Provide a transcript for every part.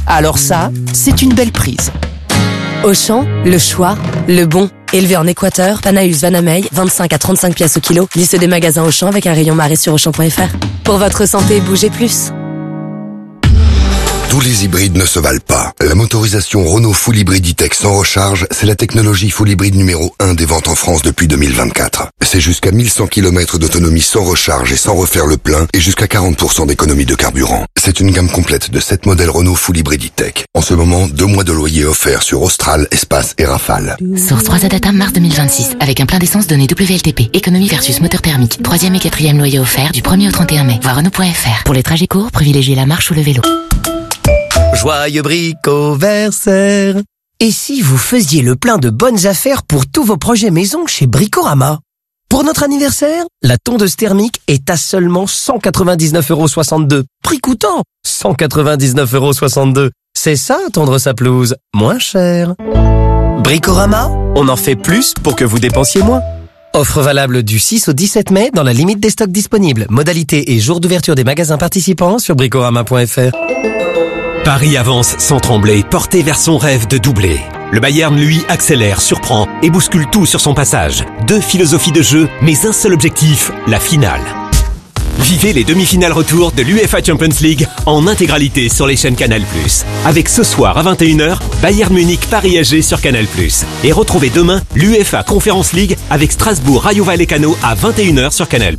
Alors ça, c'est une belle prise. Auchan, le choix, le bon. Élevé en Équateur, Panaus Vanamey, 25 à 35 pièces au kilo. Liste des magasins Auchan avec un rayon marée sur Auchan.fr. Pour votre santé, bougez plus. Tous les hybrides ne se valent pas. La motorisation Renault Full Hybrid E-Tech sans recharge, c'est la technologie Full Hybrid numéro 1 des ventes en France depuis 2024. C'est jusqu'à 1100 km d'autonomie sans recharge et sans refaire le plein et jusqu'à 40% d'économie de carburant. C'est une gamme complète de 7 modèles Renault Full Hybrid E-Tech. En ce moment, 2 mois de loyer offerts sur Austral, Espace et Rafale. Source 3 Adata mars 2026 avec un plein d'essence donné WLTP. Économie versus moteur thermique. 3e et 4e loyer offert du 1er au 31 mai. Voir Renault.fr. Pour les trajets courts, privilégiez la marche ou le vélo. Joyeux bricoversaire. Et si vous faisiez le plein de bonnes affaires pour tous vos projets maison chez Bricorama? Pour notre anniversaire, la tondeuse thermique est à seulement 199,62 €. Prix coûtant 199,62 €. C'est ça, tondre sa pelouse moins cher. Bricorama, on en fait plus pour que vous dépensiez moins. Offre valable du 6 au 17 mai dans la limite des stocks disponibles. Modalité et jour d'ouverture des magasins participants sur bricorama.fr. Paris avance sans trembler, porté vers son rêve de doubler. Le Bayern, lui, accélère, surprend et bouscule tout sur son passage. 2 philosophies de jeu, mais un seul objectif, la finale. Vivez les demi-finales retour de l'UEFA Champions League en intégralité sur les chaînes Canal+. Avec ce soir à 21h, Bayern Munich Paris AG sur Canal+. Et retrouvez demain l'UEFA Conference League avec Strasbourg Rayo Vallecano à 21h sur Canal+.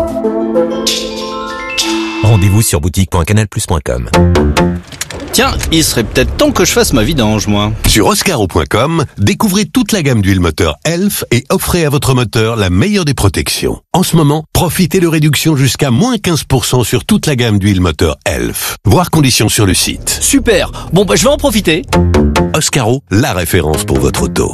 Rendez-vous sur boutique.canalplus.com. Tiens, il serait peut-être temps que je fasse ma vidange, moi. Sur oscaro.com, découvrez toute la gamme d'huile moteur Elf et offrez à votre moteur la meilleure des protections. En ce moment, profitez de réductions jusqu'à moins 15% sur toute la gamme d'huile moteur Elf. Voir conditions sur le site. Super. Bon, je vais en profiter. Oscaro, la référence pour votre auto.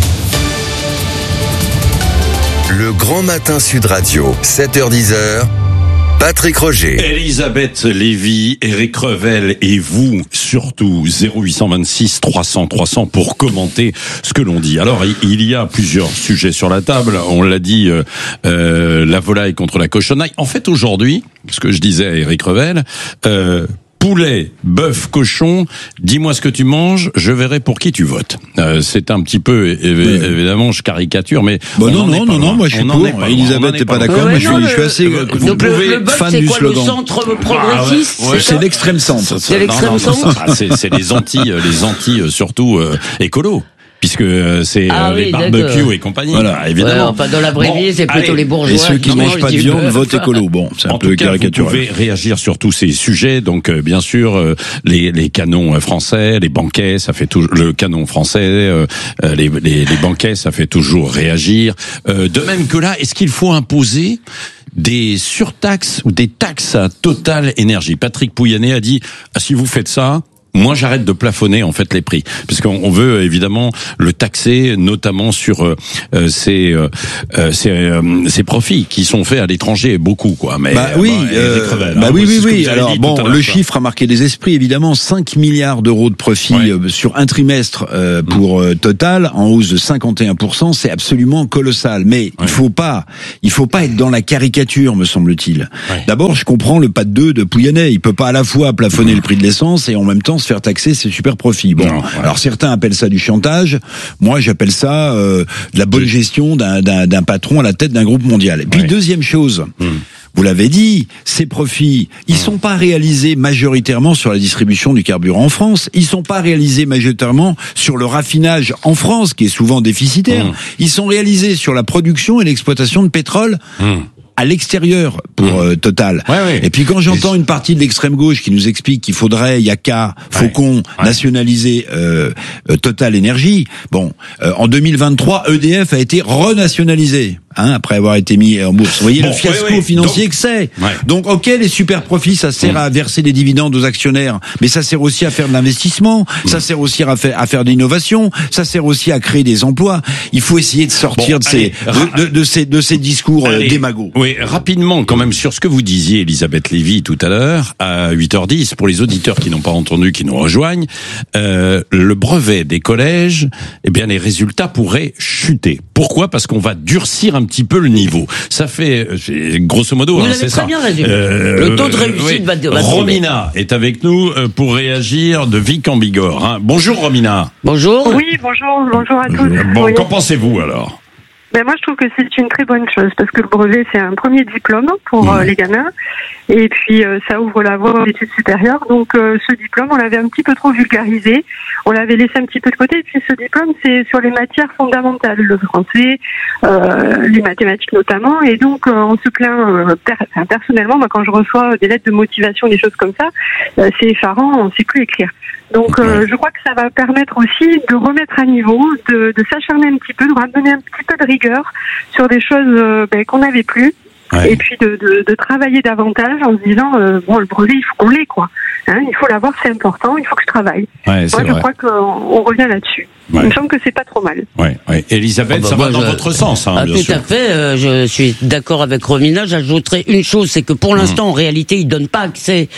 Le Grand Matin Sud Radio, 7h-10h. Patrick Roger. Elisabeth Lévy, Éric Revel et vous, surtout, 0826 300 300 pour commenter ce que l'on dit. Alors, il y a plusieurs sujets sur la table. On l'a dit, la volaille contre la cochonaille. En fait, aujourd'hui, ce que je disais à Éric Revel, poulet, bœuf, cochon, dis-moi ce que tu manges, je verrai pour qui tu votes. C'est un petit peu, évidemment, je caricature, mais non, moi je suis pour. Elisabeth n'est pas d'accord, mais je suis assez fan du slogan. Le centre progressiste, c'est l'extrême centre. C'est l'extrême centre. C'est les anti surtout écolos. Puisque c'est les barbecues et compagnie. Voilà, évidemment. Ouais, dans la vraie vie, c'est plutôt les bourgeois. Et ceux qui mangent pas de viande votent écolo. Bon, c'est un peu caricatural. Vous pouvez réagir sur tous ces sujets. Donc, bien sûr, les canons français, les banquets, ça fait toujours le canon français, les banquets, ça fait toujours réagir. De même que là, est-ce qu'il faut imposer des surtaxes ou des taxes à Total Énergie? Patrick Pouyanné a dit, si vous faites ça, moi, j'arrête de plafonner en fait les prix, parce qu'on veut évidemment le taxer, notamment sur ces profits qui sont faits à l'étranger, beaucoup quoi. Mais oui. Alors bon, le chiffre a marqué des esprits évidemment. 5 milliards d'euros de profit sur un trimestre pour Total, en hausse de 51%, c'est absolument colossal. Mais il faut pas être dans la caricature, me semble-t-il. D'abord, je comprends le pas de deux de Pouyanné. Il peut pas à la fois plafonner le prix de l'essence et en même temps se faire taxer ses super profits. Bon, alors certains appellent ça du chantage. Moi, j'appelle ça de la bonne gestion d'un patron à la tête d'un groupe mondial. Et puis deuxième chose. Vous l'avez dit, ces profits, ils sont pas réalisés majoritairement sur la distribution du carburant en France. Ils sont pas réalisés majoritairement sur le raffinage en France, qui est souvent déficitaire. Ils sont réalisés sur la production et l'exploitation de pétrole à l'extérieur pour Total. Et puis quand j'entends une partie de l'extrême gauche qui nous explique qu'il faudrait, Faucon, nationaliser Total Énergie. Bon, en 2023, EDF a été renationalisé. Après avoir été mis en bourse. Vous voyez le fiasco financier que c'est. Donc, ok, les super profits, ça sert à verser des dividendes aux actionnaires, mais ça sert aussi à faire de l'investissement, ça sert aussi à faire de l'innovation, ça sert aussi à créer des emplois. Il faut essayer de sortir de ces discours démagogues. Oui, rapidement, quand même, sur ce que vous disiez, Elisabeth Lévy, tout à l'heure, à 8h10, pour les auditeurs qui n'ont pas entendu, qui nous rejoignent, le brevet des collèges, eh bien, les résultats pourraient chuter. Pourquoi ? Parce qu'on va durcir un petit peu le niveau. Ça fait, grosso modo, c'est ça. Vous avez très bien résumé. Le taux de réussite va tomber. Romina est avec nous pour réagir de Vic en Bigorre. Hein. Bonjour Romina. Bonjour. Oui, bonjour à tous. Bon, Oui. qu'en pensez-vous alors ? Ben moi, je trouve que c'est une très bonne chose parce que le brevet, c'est un premier diplôme pour les gamins. Et puis, ça ouvre la voie aux études supérieures. Donc, ce diplôme, on l'avait un petit peu trop vulgarisé. On l'avait laissé un petit peu de côté. Et puis, ce diplôme, c'est sur les matières fondamentales. Le français, les mathématiques notamment. Et donc, on se plaint, personnellement, moi, quand je reçois des lettres de motivation, des choses comme ça, c'est effarant, on ne sait plus écrire. Donc, je crois que ça va permettre aussi de remettre à niveau, de s'acharner un petit peu, de ramener un petit peu de rigueur sur des choses qu'on n'avait plus. Ouais. Et puis de travailler davantage en se disant le brevet il faut qu'on l'ait quoi. Il faut l'avoir, c'est important, il faut que je travaille. Ouais, moi je crois qu'on revient là-dessus. Ouais. Il me semble que c'est pas trop mal. Ouais. Elisabeth, ça va dans votre sens, hein, bien tout sûr. À fait. Je suis d'accord avec Romina. J'ajouterais une chose, c'est que pour l'instant, en réalité, ils donnent pas accès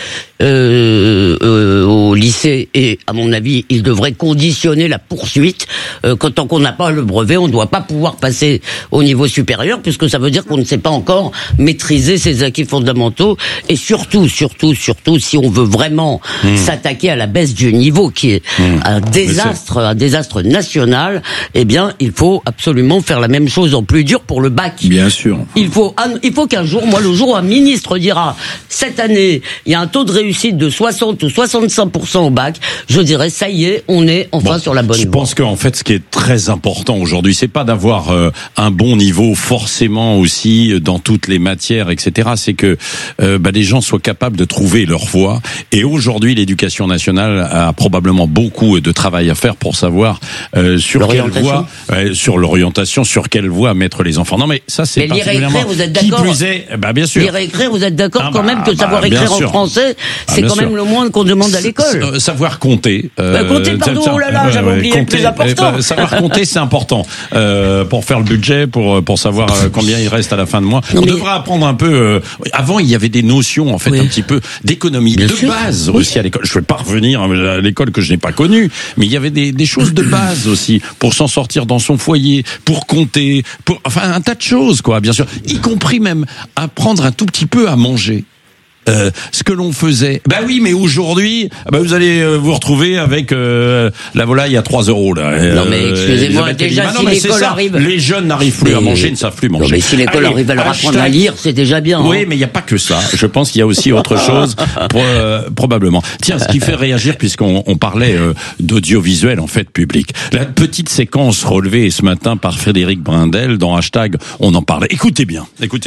au lycée et, à mon avis, ils devraient conditionner la poursuite. Tant qu'on n'a pas le brevet, on ne doit pas pouvoir passer au niveau supérieur, puisque ça veut dire qu'on ne sait pas encore maîtriser ses acquis fondamentaux. Et surtout, si on veut vraiment s'attaquer à la baisse du niveau, qui est un désastre national, eh bien, il faut absolument faire la même chose en plus dur pour le bac. Bien sûr. Il faut qu'un jour, le jour où un ministre dira, cette année, il y a un taux de réussite de 60 ou 65% au bac, je dirais, ça y est, on est enfin sur la bonne voie. Je pense qu'en fait, ce qui est très important aujourd'hui, c'est pas d'avoir un bon niveau forcément aussi dans toutes les matières, etc. C'est que les gens soient capables de trouver leur voie. Et aujourd'hui, l'éducation nationale a probablement beaucoup de travail à faire pour savoir sur quelle voie, sur l'orientation, sur quelle voie mettre les enfants. Non, mais ça, c'est particulièrement. Lire et écrire, vous êtes d'accord ? Qui plus est, bien sûr. Lire et écrire, vous êtes d'accord quand même que savoir écrire en français, c'est quand même le moins qu'on demande à l'école. Savoir compter. Compter, pardon, oh là là, j'avais oublié le plus important. Savoir compter, c'est important pour faire le budget, pour savoir combien il reste à la fin de mois. On devrait apprendre un peu. Avant, il y avait des notions en fait un petit peu d'économie de base aussi à l'école. Je ne vais pas revenir à l'école que je n'ai pas connue, mais il y avait des choses de base aussi pour s'en sortir dans son foyer, pour compter, un tas de choses quoi, bien sûr, y compris même apprendre un tout petit peu à manger. Ce que l'on faisait. Oui, mais aujourd'hui, vous allez vous retrouver avec la volaille à 3 € là. Non mais excusez-moi, déjà si l'école arrive, les jeunes n'arrivent plus à manger, ne savent plus manger. Non mais si l'école arrive à leur apprendre à lire, c'est déjà bien. Oui, mais il n'y a pas que ça. Je pense qu'il y a aussi autre chose, probablement. Tiens, ce qui fait réagir, puisqu'on parlait d'audiovisuel en fait public. La petite séquence relevée ce matin par Frédéric Brindel dans Hashtag, on en parlait. Écoutez bien.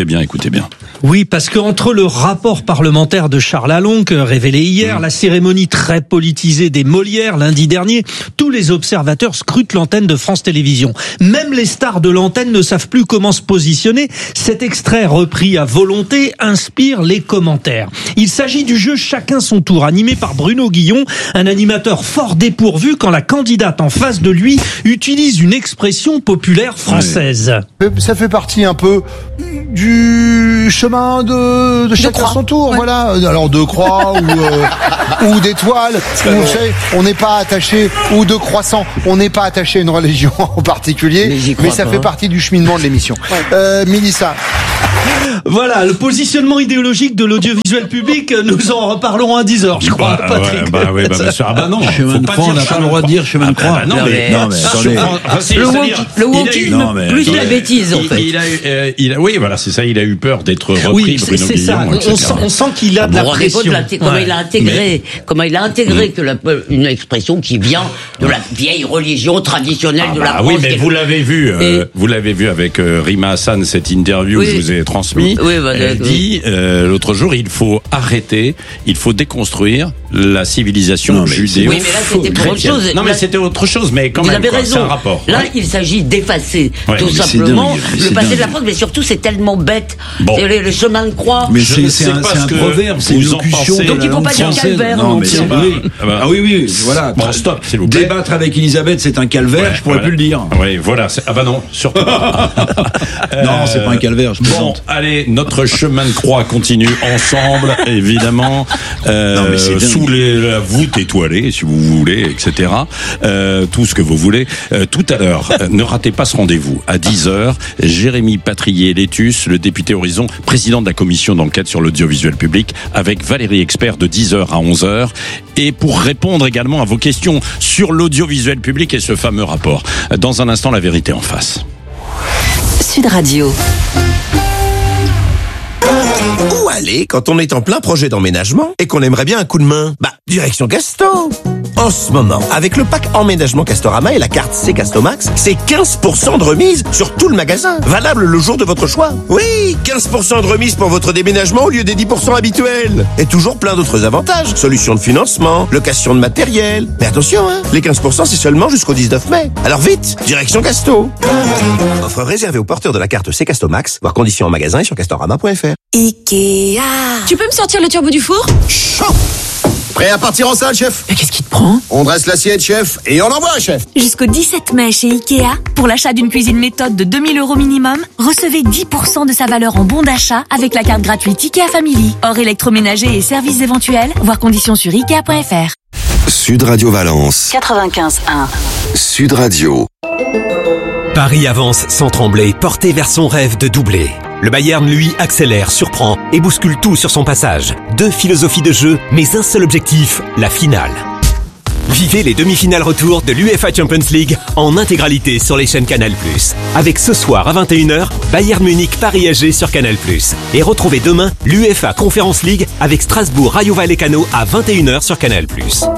Oui, parce qu'entre le rapport parlementaire de Charles Alonque, révélé hier, la cérémonie très politisée des Molières lundi dernier, tous les observateurs scrutent l'antenne de France Télévisions. Même les stars de l'antenne ne savent plus comment se positionner. Cet extrait repris à volonté inspire les commentaires. Il s'agit du jeu Chacun son tour, animé par Bruno Guillon, un animateur fort dépourvu quand la candidate en face de lui utilise une expression populaire française. Ça fait partie un peu du chemin de chacun son tour, voilà. Alors de croix ou d'étoiles, on n'est pas attaché, ou de croissant, on n'est pas attaché à une religion en particulier, mais ça fait partie du cheminement de l'émission. Mélissa. Voilà, le positionnement idéologique de l'audiovisuel public, nous en reparlerons à 10h, je crois, Patrick. Bien sûr. Non, chemin de croix, on n'a pas le droit de dire chemin de croix. Non, mais attendez. Le wokisme, plus la bêtise, en fait. Oui, voilà, c'est ça, il a eu peur d'être repris, oui, Bruno c'est Guillon, ça. On sent qu'il a de la pression. Comment il a intégré que une expression qui vient de la vieille religion traditionnelle de la France. Oui, mais vous l'avez vu avec Rima Hassan, cette interview que je vous ai transmise. Elle dit l'autre jour, il faut arrêter, il faut déconstruire la civilisation judéo. Oui, mais là c'était pour autre chose. Non, mais c'était autre chose, mais quand même, c'est un rapport. Là, il s'agit d'effacer tout simplement le passé de la France, mais surtout c'est tellement bête. Le chemin de croix. Mais c'est un proverbe, c'est une locution. Donc il ne faut pas dire calvaire. Oui, voilà. Bon, stop, s'il vous plaît. Débattre avec Elisabeth, c'est un calvaire, je pourrais plus le dire. Oui, voilà. Non, surtout pas. Non, c'est pas un calvaire, je plaisante. Bon, Allez, notre chemin de croix continue ensemble, évidemment, sous la voûte étoilée, si vous voulez, etc. Tout ce que vous voulez. Tout à l'heure, ne ratez pas ce rendez-vous. À 10h, Jérémy Patrier-Létus, le député Horizon, président de la commission d'enquête sur l'audiovisuel public, avec Valérie Expert de 10h à 11h. Et pour répondre également à vos questions sur l'audiovisuel public et ce fameux rapport. Dans un instant, la vérité en face. Sud Radio. Où aller quand on est en plein projet d'emménagement et qu'on aimerait bien un coup de main? Direction Casto. En ce moment, avec le pack emménagement Castorama et la carte C-Castomax, c'est 15% de remise sur tout le magasin. Valable le jour de votre choix. Oui, 15% de remise pour votre déménagement au lieu des 10% habituels. Et toujours plein d'autres avantages. Solutions de financement, location de matériel. Mais attention, les 15% c'est seulement jusqu'au 19 mai. Alors vite, direction Casto. Offre réservée aux porteurs de la carte C-Castomax, voir conditions en magasin et sur castorama.fr. Ikea. Tu peux me sortir le turbo du four? Chaud. Prêt à partir en salle, chef? Mais qu'est-ce qui te prend? On dresse l'assiette, chef, et on envoie, chef. Jusqu'au 17 mai chez Ikea, pour l'achat d'une cuisine méthode de 2000 € minimum, recevez 10% de sa valeur en bon d'achat avec la carte gratuite Ikea Family. Hors électroménager et services éventuels, voir conditions sur Ikea.fr. Sud Radio Valence. 95.1. Sud Radio. Paris avance sans trembler, porté vers son rêve de doubler. Le Bayern, lui, accélère, surprend et bouscule tout sur son passage. 2 philosophies de jeu, mais un seul objectif, la finale. Vivez les demi-finales retour de l'UEFA Champions League en intégralité sur les chaînes Canal+. Avec ce soir à 21h, Bayern Munich Paris AG sur Canal+. Et retrouvez demain l'UEFA Conference League avec Strasbourg Rayo Vallecano à 21h sur Canal+.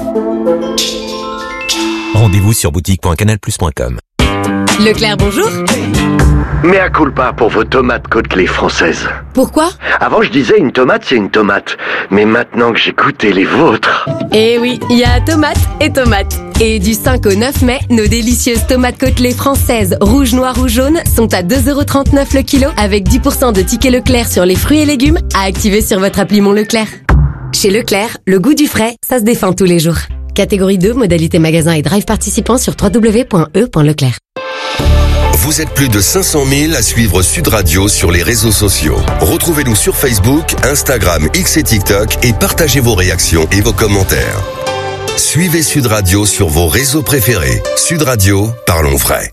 Rendez-vous sur boutique.canalplus.com. Leclerc, bonjour. Mea culpa pour vos tomates côtelées françaises. Pourquoi? Avant, je disais une tomate, c'est une tomate. Mais maintenant que j'ai goûté les vôtres... Eh oui, il y a tomates et tomates. Et du 5 au 9 mai, nos délicieuses tomates côtelées françaises, rouges, noires ou jaunes, sont à 2,39 € le kilo, avec 10% de tickets Leclerc sur les fruits et légumes, à activer sur votre appli Mon Leclerc. Chez Leclerc, le goût du frais, ça se défend tous les jours. Catégorie 2, modalité magasin et drive participant sur www.e.leclerc. Vous êtes plus de 500 000 à suivre Sud Radio sur les réseaux sociaux. Retrouvez-nous sur Facebook, Instagram, X et TikTok et partagez vos réactions et vos commentaires. Suivez Sud Radio sur vos réseaux préférés. Sud Radio, parlons vrai.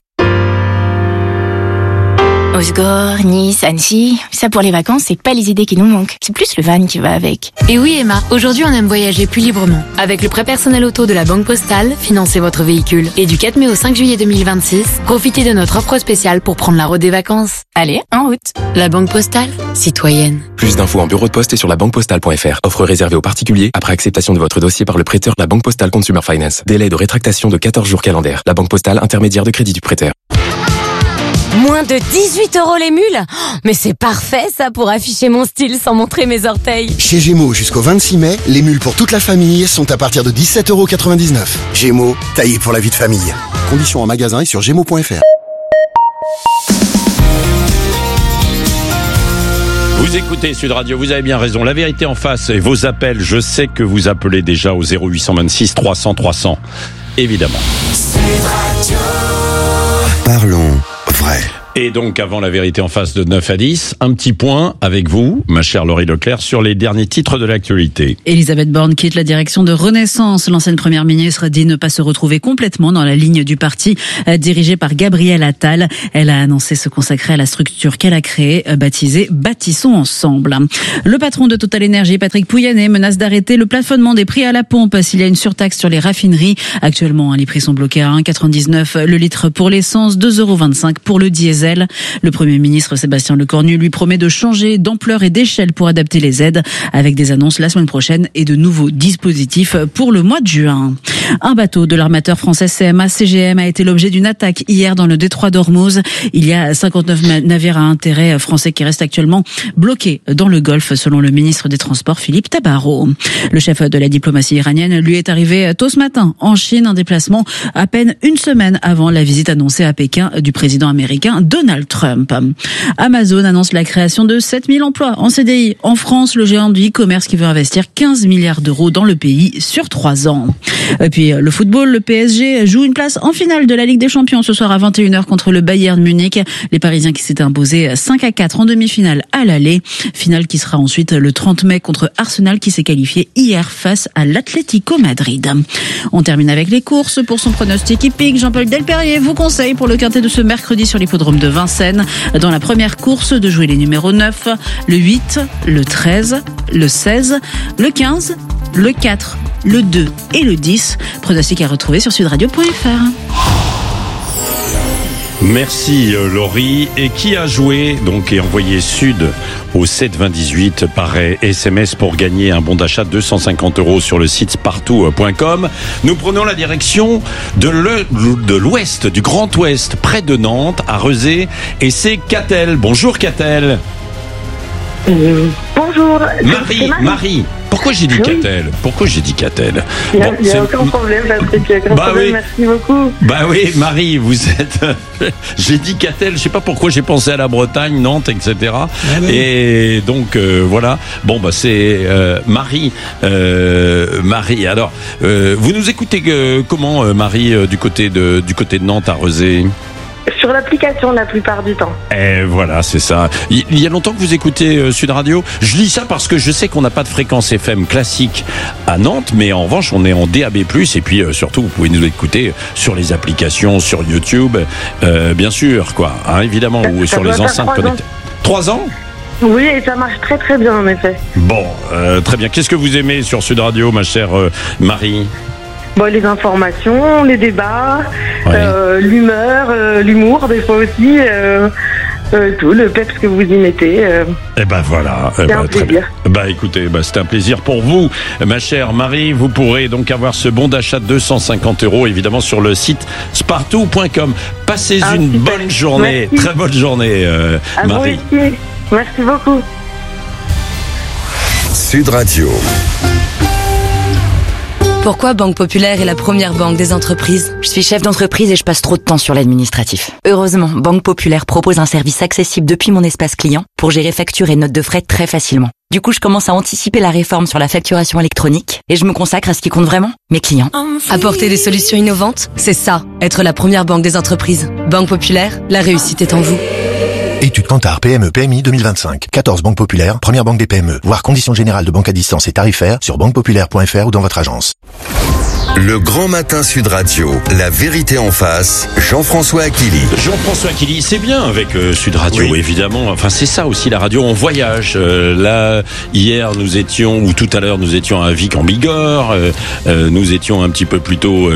Osgore, Nice, Annecy, ça pour les vacances, c'est pas les idées qui nous manquent. C'est plus le van qui va avec. Et oui Emma, aujourd'hui on aime voyager plus librement. Avec le prêt personnel auto de la Banque Postale, financez votre véhicule. Et du 4 mai au 5 juillet 2026, profitez de notre offre spéciale pour prendre la route des vacances. Allez, en route. La Banque Postale, citoyenne. Plus d'infos en bureau de poste et sur labanquepostale.fr. Offre réservée aux particuliers après acceptation de votre dossier par le prêteur. La Banque Postale Consumer Finance. Délai de rétractation de 14 jours calendaires. La Banque Postale, intermédiaire de crédit du prêteur. Moins de 18 € les mules? Mais c'est parfait ça pour afficher mon style sans montrer mes orteils. Chez Gémeaux, jusqu'au 26 mai, les mules pour toute la famille sont à partir de 17,99 €. Gémeaux, taillé pour la vie de famille. Conditions en magasin et sur gémeaux.fr. Vous écoutez Sud Radio, vous avez bien raison. La vérité en face et vos appels, je sais que vous appelez déjà au 0826 300 300. Évidemment. Sud Radio. Parlons vrai. Et donc, avant la vérité en face de 9 à 10, un petit point avec vous, ma chère Laurie Leclerc, sur les derniers titres de l'actualité. Elisabeth Borne quitte la direction de Renaissance. L'ancienne première ministre dit ne pas se retrouver complètement dans la ligne du parti dirigé par Gabriel Attal. Elle a annoncé se consacrer à la structure qu'elle a créée, baptisée Bâtissons Ensemble. Le patron de Total Energy, Patrick Pouyanné, menace d'arrêter le plafonnement des prix à la pompe s'il y a une surtaxe sur les raffineries. Actuellement, les prix sont bloqués à 1,99 € le litre pour l'essence, 2,25 € pour le diesel. Le Premier ministre Sébastien Lecornu lui promet de changer d'ampleur et d'échelle pour adapter les aides, avec des annonces la semaine prochaine et de nouveaux dispositifs pour le mois de juin. Un bateau de l'armateur français CMA-CGM a été l'objet d'une attaque hier dans le détroit d'Ormuz. Il y a 59 navires à intérêt français qui restent actuellement bloqués dans le Golfe, selon le ministre des Transports Philippe Tabarot. Le chef de la diplomatie iranienne lui est arrivé tôt ce matin en Chine, un déplacement à peine une semaine avant la visite annoncée à Pékin du président américain Donald Trump. Amazon annonce la création de 7000 emplois en CDI. En France, le géant du e-commerce qui veut investir 15 milliards d'euros dans le pays sur 3 ans. Et puis le football, le PSG joue une place en finale de la Ligue des Champions ce soir à 21h contre le Bayern Munich. Les Parisiens qui s'étaient imposés 5-4 en demi-finale à l'aller. Finale qui sera ensuite le 30 mai contre Arsenal qui s'est qualifié hier face à l'Atlético Madrid. On termine avec les courses. Pour son pronostic hippique, Jean-Paul Delperrier vous conseille pour le quintet de ce mercredi sur l'hippodrome de Vincennes, dans la première course, de jouer les numéros 9, le 8, le 13, le 16, le 15, le 4, le 2 et le 10. Pronostic à retrouver sur sudradio.fr. Merci Laurie. Et qui a joué donc et envoyé Sud au 72018 par SMS pour gagner un bon d'achat de 250 € sur le site spartou.com. Nous prenons la direction de l'ouest, du Grand Ouest, près de Nantes, à Rezé, et c'est Catel. Bonjour Catel. Bonjour. Marie. Pourquoi j'ai dit Catel ? Pourquoi j'ai dit Catel ? Il n'y a aucun problème, Patrick. Oui. Merci beaucoup. Oui, Marie, vous êtes... j'ai dit Catel, je sais pas pourquoi j'ai pensé à la Bretagne, Nantes, etc. Et donc, voilà. C'est Marie. Marie, alors, vous nous écoutez comment, Marie, du côté de Nantes, à Rezé ? Sur l'application la plupart du temps. Et voilà, c'est ça. Il y a longtemps que vous écoutez Sud Radio. Je lis ça parce que je sais qu'on n'a pas de fréquence FM classique à Nantes, mais en revanche, on est en DAB+, et puis surtout, vous pouvez nous écouter sur les applications, sur YouTube, bien sûr, évidemment, ou sur les enceintes connectées. 3 ans ? Oui, et ça marche très très bien, en effet. Bon, très bien. Qu'est-ce que vous aimez sur Sud Radio, ma chère Marie ? Les informations, les débats, l'humeur, l'humour des fois aussi, tout, le peps que vous y mettez. Voilà. C'est un plaisir. Écoutez, c'est un plaisir pour vous, ma chère Marie. Vous pourrez donc avoir ce bon d'achat de 250 € évidemment sur le site spartou.com. Passez une bonne journée, très bonne journée, Marie. Vous aussi. Merci beaucoup. Sud Radio. Pourquoi Banque Populaire est la première banque des entreprises ? Je suis chef d'entreprise et je passe trop de temps sur l'administratif. Heureusement, Banque Populaire propose un service accessible depuis mon espace client pour gérer factures et notes de frais très facilement. Du coup, je commence à anticiper la réforme sur la facturation électronique et je me consacre à ce qui compte vraiment, mes clients. Apporter des solutions innovantes, c'est ça, être la première banque des entreprises. Banque Populaire, la réussite est en vous. Étude Kantar PME PMI 2025. 14 banques populaires, première banque des PME. Voir conditions générales de banque à distance et tarifaires sur banquepopulaire.fr ou dans votre agence. Le Grand Matin Sud Radio, la vérité en face, Jean-François Aquili. Jean-François Aquili, c'est bien avec Sud Radio, évidemment. Enfin, c'est ça aussi la radio, on voyage. Là, hier, tout à l'heure, nous étions à Vic en Bigorre. Nous étions un petit peu plus tôt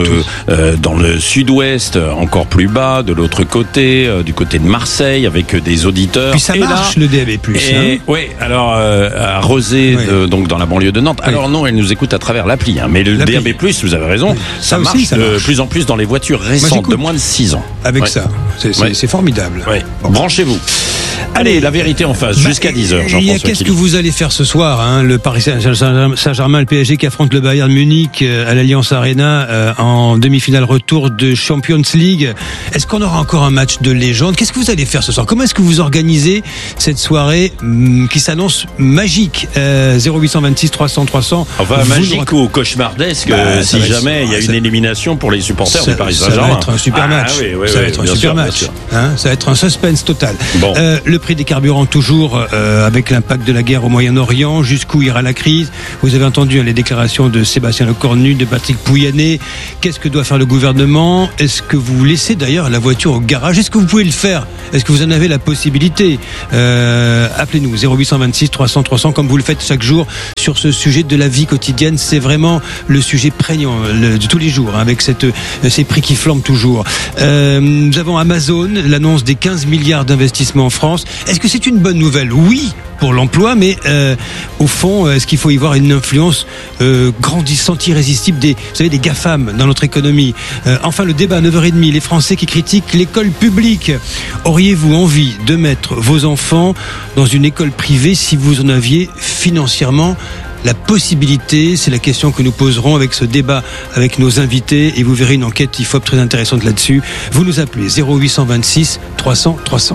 dans le sud-ouest, encore plus bas, de l'autre côté, du côté de Marseille, avec des auditeurs. Puis ça marche, le DAB+. Oui, alors à Rezé, donc dans la banlieue de Nantes. Alors non, elle nous écoute à travers l'appli, mais le DAB+, vous avez raison, ça marche de plus en plus dans les voitures récentes de moins de 6 ans. Avec ça, c'est formidable. Bon. Branchez-vous. Allez, la vérité en face, jusqu'à 10h, Jean-François. Qu'est-ce que vous allez faire ce soir, le Paris Saint-Germain, le PSG qui affronte le Bayern Munich à l'Allianz Arena en demi-finale retour de Champions League. Est-ce qu'on aura encore un match de légende ? Qu'est-ce que vous allez faire ce soir ? Comment est-ce que vous organisez cette soirée qui s'annonce magique ? 0826 300 300. Enfin, magique ou cauchemardesque si jamais il y a une élimination pour les supporters du Paris Saint-Germain. Ça va être un super match. Ça va être un super match. Ça va être un suspense total. Bon. Le prix des carburants toujours avec l'impact de la guerre au Moyen-Orient, jusqu'où ira la crise. Vous avez entendu les déclarations de Sébastien Lecornu, de Patrick Pouyanné. Qu'est-ce que doit faire le gouvernement ? Est-ce que vous laissez d'ailleurs la voiture au garage ? Est-ce que vous pouvez le faire ? Est-ce que vous en avez la possibilité ? Appelez-nous 0826 300 300 comme vous le faites chaque jour sur ce sujet de la vie quotidienne. C'est vraiment le sujet prégnant de tous les jours, avec ces prix qui flambent toujours. Nous avons Amazon, l'annonce des 15 milliards d'investissements en France. Est-ce que c'est une bonne nouvelle ? Oui, pour l'emploi, mais au fond, est-ce qu'il faut y voir une influence grandissante, irrésistible des GAFAM dans notre économie ? Enfin, le débat à 9h30, les Français qui critiquent l'école publique. Auriez-vous envie de mettre vos enfants dans une école privée si vous en aviez financièrement la possibilité? C'est la question que nous poserons avec ce débat avec nos invités, et vous verrez une enquête IFOP très intéressante là-dessus. Vous nous appelez 0826 300 300.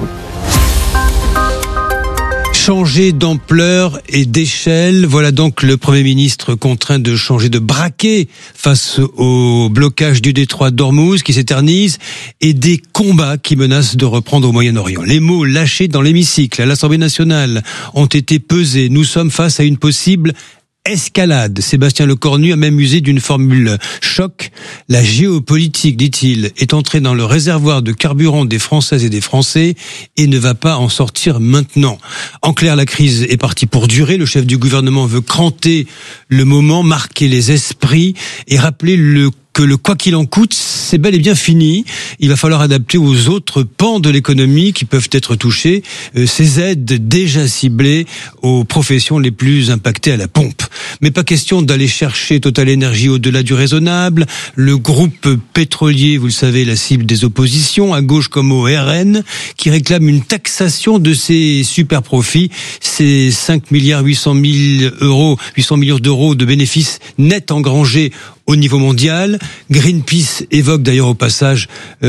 Changer d'ampleur et d'échelle, voilà donc le Premier ministre contraint de changer de braquet face au blocage du détroit d'Ormuz qui s'éternise et des combats qui menacent de reprendre au Moyen-Orient. Les mots lâchés dans l'hémicycle à l'Assemblée nationale ont été pesés. Nous sommes face à une possible escalade. Sébastien Lecornu a même usé d'une formule choc. La géopolitique, dit-il, est entrée dans le réservoir de carburant des Françaises et des Français et ne va pas en sortir maintenant. En clair, la crise est partie pour durer. Le chef du gouvernement veut cranter le moment, marquer les esprits et rappeler que le quoi qu'il en coûte, c'est bel et bien fini. Il va falloir adapter aux autres pans de l'économie qui peuvent être touchés ces aides déjà ciblées aux professions les plus impactées à la pompe. Mais pas question d'aller chercher Total Energy au-delà du raisonnable. Le groupe pétrolier, vous le savez, la cible des oppositions, à gauche comme au RN, qui réclame une taxation de ces super profits, ces 5 milliards 800 millions d'euros de bénéfices nets engrangés au niveau mondial. Greenpeace évoque d'ailleurs au passage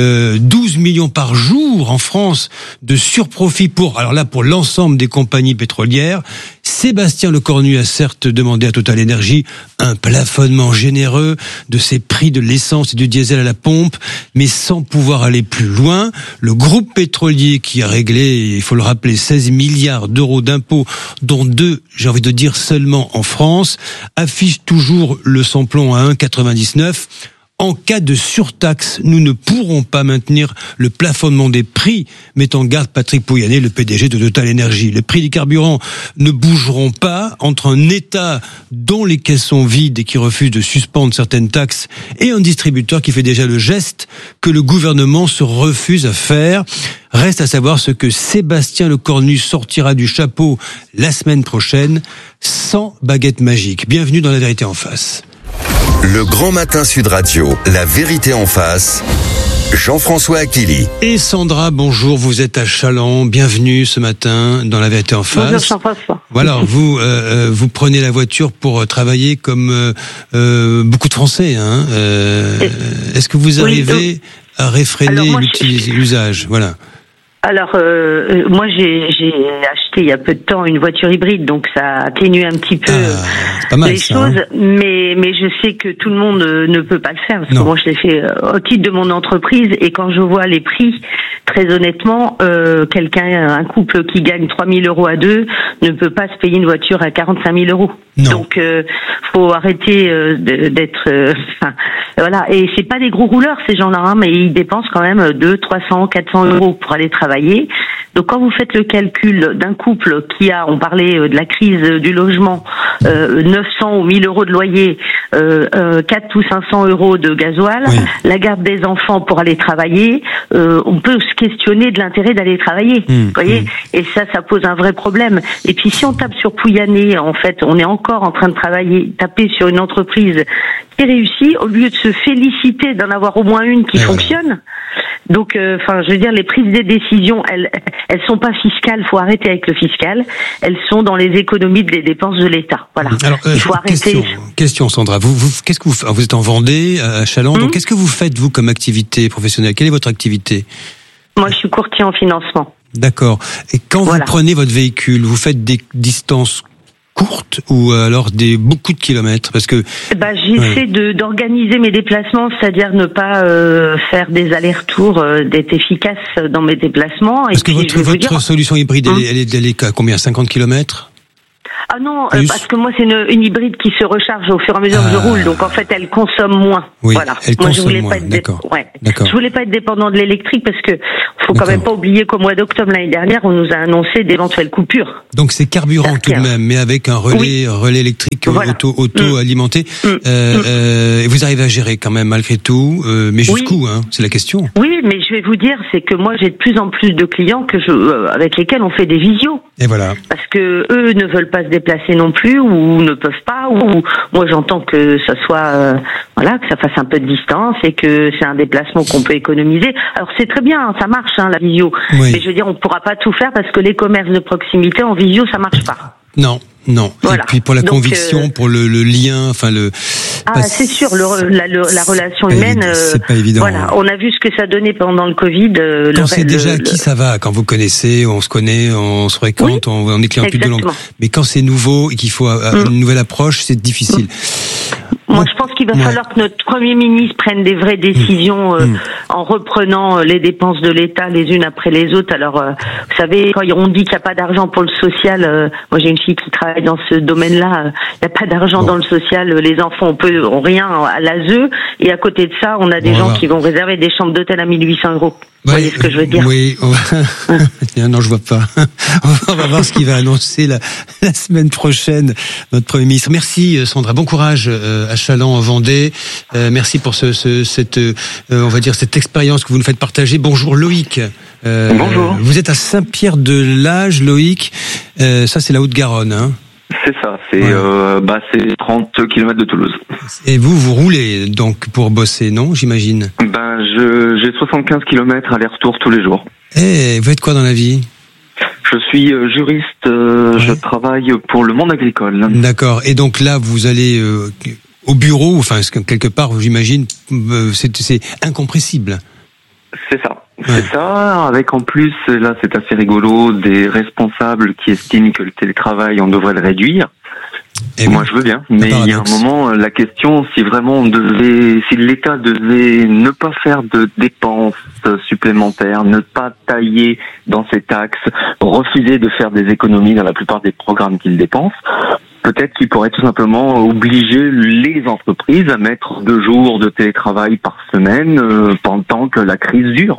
12 millions par jour en France de surprofit pour l'ensemble des compagnies pétrolières. Sébastien Lecornu a certes demandé à Total Energy un plafonnement généreux de ses prix de l'essence et du diesel à la pompe, mais sans pouvoir aller plus loin. Le groupe pétrolier qui a réglé, il faut le rappeler, 16 milliards d'euros d'impôts, dont 2, j'ai envie de dire seulement en France, affiche toujours le samplon à 1,99. En cas de surtaxe, nous ne pourrons pas maintenir le plafonnement des prix, met en garde Patrick Pouyanné, le PDG de Total Energy. Les prix des carburants ne bougeront pas entre un État dont les caisses sont vides et qui refuse de suspendre certaines taxes et un distributeur qui fait déjà le geste que le gouvernement se refuse à faire. Reste à savoir ce que Sébastien Lecornu sortira du chapeau la semaine prochaine, sans baguette magique. Bienvenue dans La Vérité en face. Le Grand Matin Sud Radio, La Vérité en face, Jean-François Akili. Et Sandra, bonjour, vous êtes à Challans, bienvenue ce matin dans La Vérité en face. Bonjour Jean-François. Voilà, vous prenez la voiture pour travailler comme beaucoup de Français. Est-ce que vous arrivez à réfréner l'usage? Voilà. Alors, moi, j'ai acheté il y a peu de temps une voiture hybride, donc ça atténue un petit peu les choses. Mais je sais que tout le monde ne peut pas le faire, parce que moi, je l'ai fait au titre de mon entreprise. Et quand je vois les prix, très honnêtement, un couple qui gagne 3 000 euros à deux ne peut pas se payer une voiture à 45 000 euros. Non. Donc, faut arrêter d'être... voilà. Et c'est pas des gros rouleurs, ces gens-là, mais ils dépensent quand même 200, 300, 400 euros pour aller travailler. Donc quand vous faites le calcul d'un couple qui a, on parlait de la crise du logement, 900 ou 1000 euros de loyer, 4 ou 500 euros de gasoil, la garde des enfants pour aller travailler, on peut se questionner de l'intérêt d'aller travailler, vous voyez. Et ça pose un vrai problème. Et puis si on tape sur Pouyanné, en fait, on est encore en train de taper sur une entreprise qui réussit, au lieu de se féliciter d'en avoir au moins une qui fonctionne. Donc, je veux dire, les prises des décisions, elles sont pas fiscales. Faut arrêter avec le fiscal. Elles sont dans les économies des dépenses de l'État. Voilà. Alors, il faut arrêter. Question, Sandra. Qu'est-ce que vous êtes en Vendée, à Challans. Donc, qu'est-ce que vous faites vous comme activité professionnelle? Quelle est votre activité? Moi, je suis courtier en financement. D'accord. Et quand vous prenez votre véhicule, vous faites des distances courtes ou alors beaucoup de kilomètres, parce que j'essaie d'organiser mes déplacements, c'est-à-dire ne pas faire des allers-retours, d'être efficace dans mes déplacements. Parce que votre solution hybride, elle est à combien? 50 kilomètres? Ah non, parce que moi c'est une hybride qui se recharge au fur et à mesure que je roule, donc en fait elle consomme moins. Oui, voilà. Elle consomme moins. D'accord. Je voulais pas être dépendant de l'électrique parce que faut quand même pas oublier qu'au mois d'octobre l'année dernière, on nous a annoncé d'éventuelles coupures. Donc c'est carburant tout de même, mais avec un relais électrique auto-alimenté. Et vous arrivez à gérer quand même malgré tout, mais jusqu'où, c'est la question. Oui, mais je vais vous dire, c'est que moi j'ai de plus en plus de clients avec lesquels on fait des visios. Et voilà. Parce que eux ne veulent pas se déplacer non plus, ou ne peuvent pas, ou moi j'entends que ça soit que ça fasse un peu de distance et que c'est un déplacement qu'on peut économiser. Alors c'est très bien, ça marche la visio, mais je veux dire on pourra pas tout faire parce que les commerces de proximité en visio ça marche pas. Non, Non. Voilà. Et puis pour la conviction, pour le lien, enfin le. C'est sûr, la relation humaine. C'est pas évident. Voilà, on a vu ce que ça donnait pendant le Covid. Quand c'est déjà acquis, ça va. Quand vous connaissez, on se connaît, on se fréquente, on est client plus de langue. Mais quand c'est nouveau et qu'il faut une nouvelle approche, c'est difficile. Moi, je pense qu'il va falloir que notre Premier ministre prenne des vraies décisions en reprenant les dépenses de l'État les unes après les autres. Alors, vous savez, quand on dit qu'il n'y a pas d'argent pour le social, moi j'ai une fille qui travaille dans ce domaine-là, il n'y a pas d'argent dans le social, les enfants ont rien à l'ASE, et à côté de ça, on a des gens qui vont réserver des chambres d'hôtel à 1 800 €. Vous voyez ce que je veux dire? Oui, non, je vois pas. On va voir ce qu'il va annoncer la semaine prochaine, notre Premier ministre. Merci Sandra, bon courage à Chaland en Vendée. Merci pour cette on va dire cette expérience que vous nous faites partager. Bonjour Loïc. Bonjour. Vous êtes à Saint-Pierre-de-Lage, Loïc. Ça c'est la Haute-Garonne, hein? C'est ça, c'est 30 km de Toulouse. Et vous roulez donc pour bosser, non, j'imagine? J'ai 75 km aller-retour tous les jours. Et vous faites quoi dans la vie? Je suis juriste, je travaille pour le monde agricole. D'accord, et donc là vous allez au bureau, enfin quelque part j'imagine, c'est incompressible. C'est ça. C'est ça, avec en plus, là c'est assez rigolo, des responsables qui estiment que le télétravail, on devrait le réduire. Et moi je veux bien, mais il y a un moment, la question, si vraiment si l'État devait ne pas faire de dépenses supplémentaires, ne pas tailler dans ses taxes, refuser de faire des économies dans la plupart des programmes qu'il dépense, peut-être qu'il pourrait tout simplement obliger les entreprises à mettre 2 jours de télétravail par semaine pendant que la crise dure.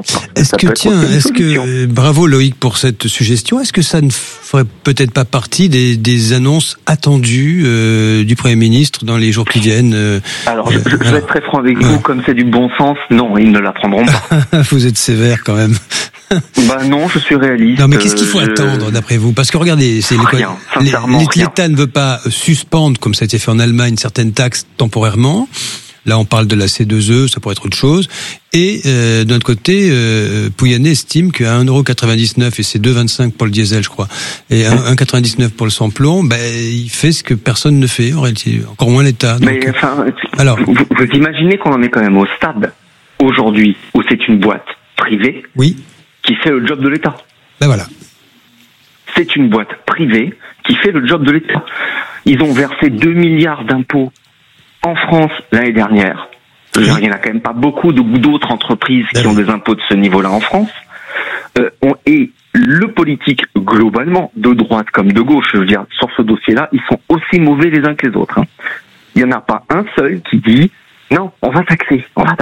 Bravo Loïc pour cette suggestion, est-ce que ça ne ferait peut-être pas partie des annonces attendues du Premier ministre dans les jours qui viennent? Alors, je vais être très franc avec vous, comme c'est du bon sens, non, ils ne la prendront pas. Vous êtes sévère quand même. Non, je suis réaliste. Non, mais qu'est-ce qu'il faut attendre d'après vous? Parce que regardez, l'État ne veut pas suspendre, comme ça a été fait en Allemagne, certaines taxes temporairement. Là, on parle de la C2E, ça pourrait être autre chose. Et d'un autre côté, Pouyanné estime qu'à 1,99 € et c'est 2,25 pour le diesel, je crois, et 1,99 pour le sans-plomb, il fait ce que personne ne fait en réalité, encore moins l'État. Mais alors, vous imaginez qu'on en est quand même au stade aujourd'hui où c'est une boîte privée qui fait le job de l'État. Voilà. C'est une boîte privée qui fait le job de l'État. Ils ont versé 2 milliards d'impôts en France l'année dernière. Il n'y en a quand même pas beaucoup d'autres entreprises qui ont des impôts de ce niveau-là en France. Et le politique, globalement, de droite comme de gauche, je veux dire, sur ce dossier-là, ils sont aussi mauvais les uns que les autres. Il n'y en a pas un seul qui dit non, on va taxer.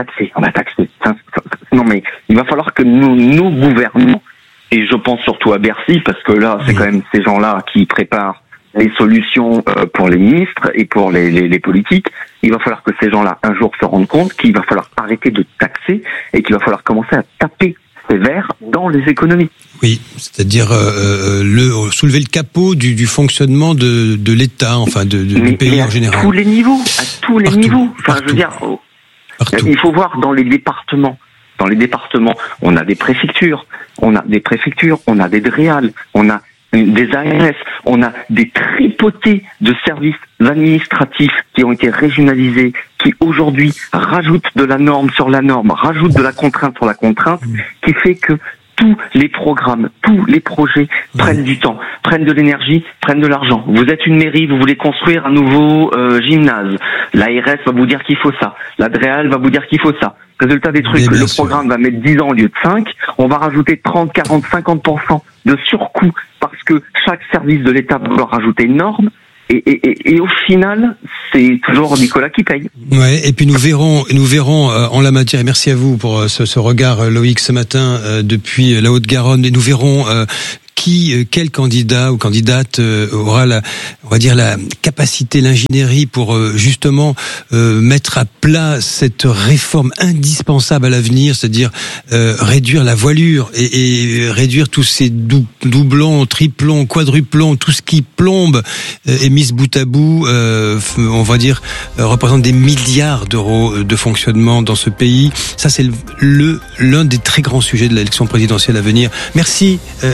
Non, mais il va falloir que nos gouvernements, et je pense surtout à Bercy, parce que là, c'est quand même ces gens-là qui préparent les solutions pour les ministres et pour les politiques, il va falloir que ces gens-là un jour se rendent compte qu'il va falloir arrêter de taxer et qu'il va falloir commencer à taper sévère dans les économies. Oui, c'est-à-dire soulever le capot du fonctionnement de l'État, enfin du pays en général. À tous les niveaux, Enfin, je veux dire, il faut voir dans les départements. Dans les départements, on a des préfectures, on a des DREAL, on a des ARS, on a des tripotés de services administratifs qui ont été régionalisés, qui aujourd'hui rajoutent de la norme sur la norme, rajoutent de la contrainte sur la contrainte, qui fait que tous les programmes, tous les projets prennent du temps, prennent de l'énergie, prennent de l'argent. Vous êtes une mairie, vous voulez construire un nouveau gymnase. L'ARS va vous dire qu'il faut ça. La DREAL va vous dire qu'il faut ça. Résultat des trucs, le programme va mettre 10 ans au lieu de 5. On va rajouter 30, 40, 50% de surcoût parce que chaque service de l'État va vouloir rajouter une norme. Et au final, c'est toujours Nicolas qui paye. Ouais. Et puis nous verrons en la matière. Et merci à vous pour ce regard, Loïc, ce matin depuis la Haute-Garonne. Et nous verrons quel candidat ou candidate aura la capacité, l'ingénierie pour justement mettre à plat cette réforme indispensable à l'avenir, c'est-à-dire réduire la voilure et réduire tous ces doublons, triplons, quadruplons, tout ce qui plombe et mis bout à bout, on va dire, représente des milliards d'euros de fonctionnement dans ce pays. Ça, c'est l'un des très grands sujets de l'élection présidentielle à venir. Merci Loïc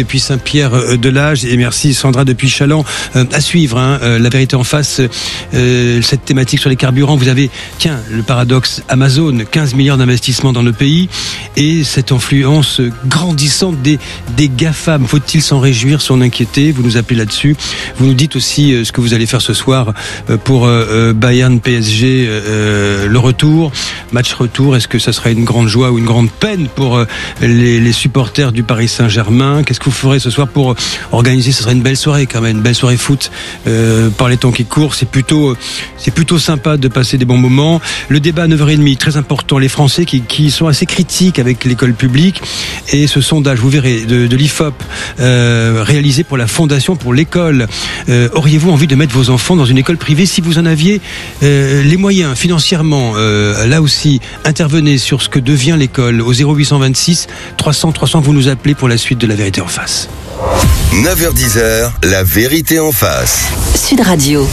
depuis Saint-Pierre-de-Lage et merci Sandra depuis Chaland. À suivre, La vérité en face, cette thématique sur les carburants. Vous avez, le paradoxe Amazon, 15 milliards d'investissements dans le pays et cette influence grandissante des GAFAM. Faut-il s'en réjouir, s'en inquiéter? Vous nous appelez là-dessus. Vous nous dites aussi ce que vous allez faire ce soir pour Bayern PSG, le retour, match retour. Est-ce que ça sera une grande joie ou une grande peine pour les supporters du Paris Saint-Germain? Qu'est-ce que vous ferez ce soir pour organiser? Ce sera une belle soirée quand même, une belle soirée foot par les temps qui courent. C'est plutôt sympa de passer des bons moments. Le débat à 9h30, très important. Les Français qui sont assez critiques avec l'école publique et ce sondage, vous verrez, de l'IFOP réalisé pour la Fondation pour l'école. Auriez-vous envie de mettre vos enfants dans une école privée si vous en aviez les moyens financièrement? Là aussi, intervenez sur ce que devient l'école au 0826 300 300. Vous nous appelez pour la suite de La vérité en face. 9h-10h, La vérité en face. Sud Radio.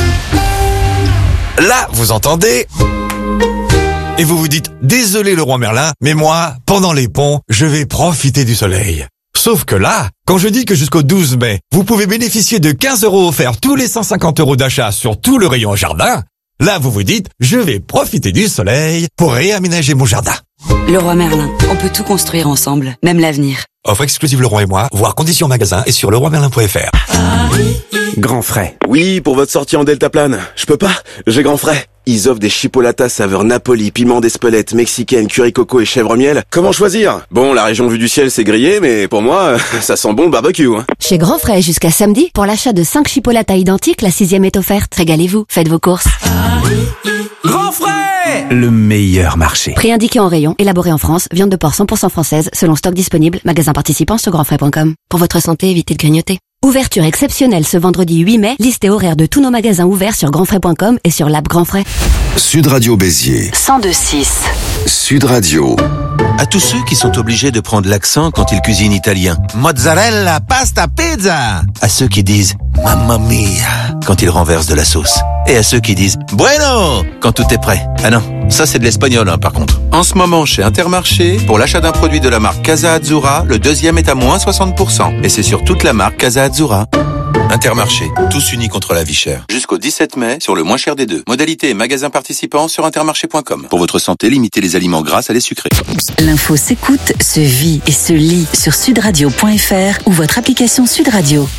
Là, vous entendez? Et vous vous dites, désolé le roi Merlin, mais moi, pendant les ponts, je vais profiter du soleil. Sauf que là, quand je dis que jusqu'au 12 mai, vous pouvez bénéficier de 15 € offerts tous les 150 € d'achat sur tout le rayon jardin, là vous vous dites, je vais profiter du soleil pour réaménager mon jardin. Le roi Merlin, on peut tout construire ensemble, même l'avenir. Offre exclusive Leroy et moi, voir conditions magasin et sur leroymerlin.fr. Grand Frais. Oui, pour votre sortie en deltaplane. Je peux pas, j'ai Grand Frais. Ils offrent des chipolatas saveur Napoli, piment d'Espelette, mexicaine, curry coco et chèvre miel. Comment choisir? Bon, la région vue du ciel c'est grillé, mais pour moi, ça sent bon le barbecue. Chez Grand Frais, jusqu'à samedi, pour l'achat de 5 chipolatas identiques, la 6e est offerte. Régalez-vous, faites vos courses. Grand Frais, le meilleur marché. Prix indiqué en rayon, élaboré en France, viande de porc 100% française, selon stock disponible, magasin participant sur grandfrais.com. Pour votre santé, évitez de grignoter. Ouverture exceptionnelle ce vendredi 8 mai, liste et horaire de tous nos magasins ouverts sur grandfrais.com et sur l'app Grand Frais. Sud Radio Béziers. 102.6. Sud Radio. À tous ceux qui sont obligés de prendre l'accent quand ils cuisinent italien. Mozzarella, pasta, pizza. À ceux qui disent mamma mia quand ils renversent de la sauce. Et à ceux qui disent bueno quand tout est prêt. Ah non, ça c'est de l'espagnol par contre. En ce moment chez Intermarché, pour l'achat d'un produit de la marque Casa Azzurra, le deuxième est à moins 60%. Et c'est sur toute la marque Casa Azzurra. Intermarché, tous unis contre la vie chère. Jusqu'au 17 mai, sur le moins cher des deux. Modalité et magasins participants sur intermarché.com. Pour votre santé, limitez les aliments gras à les sucrés. L'info s'écoute, se vit et se lit sur sudradio.fr ou votre application Sud Radio.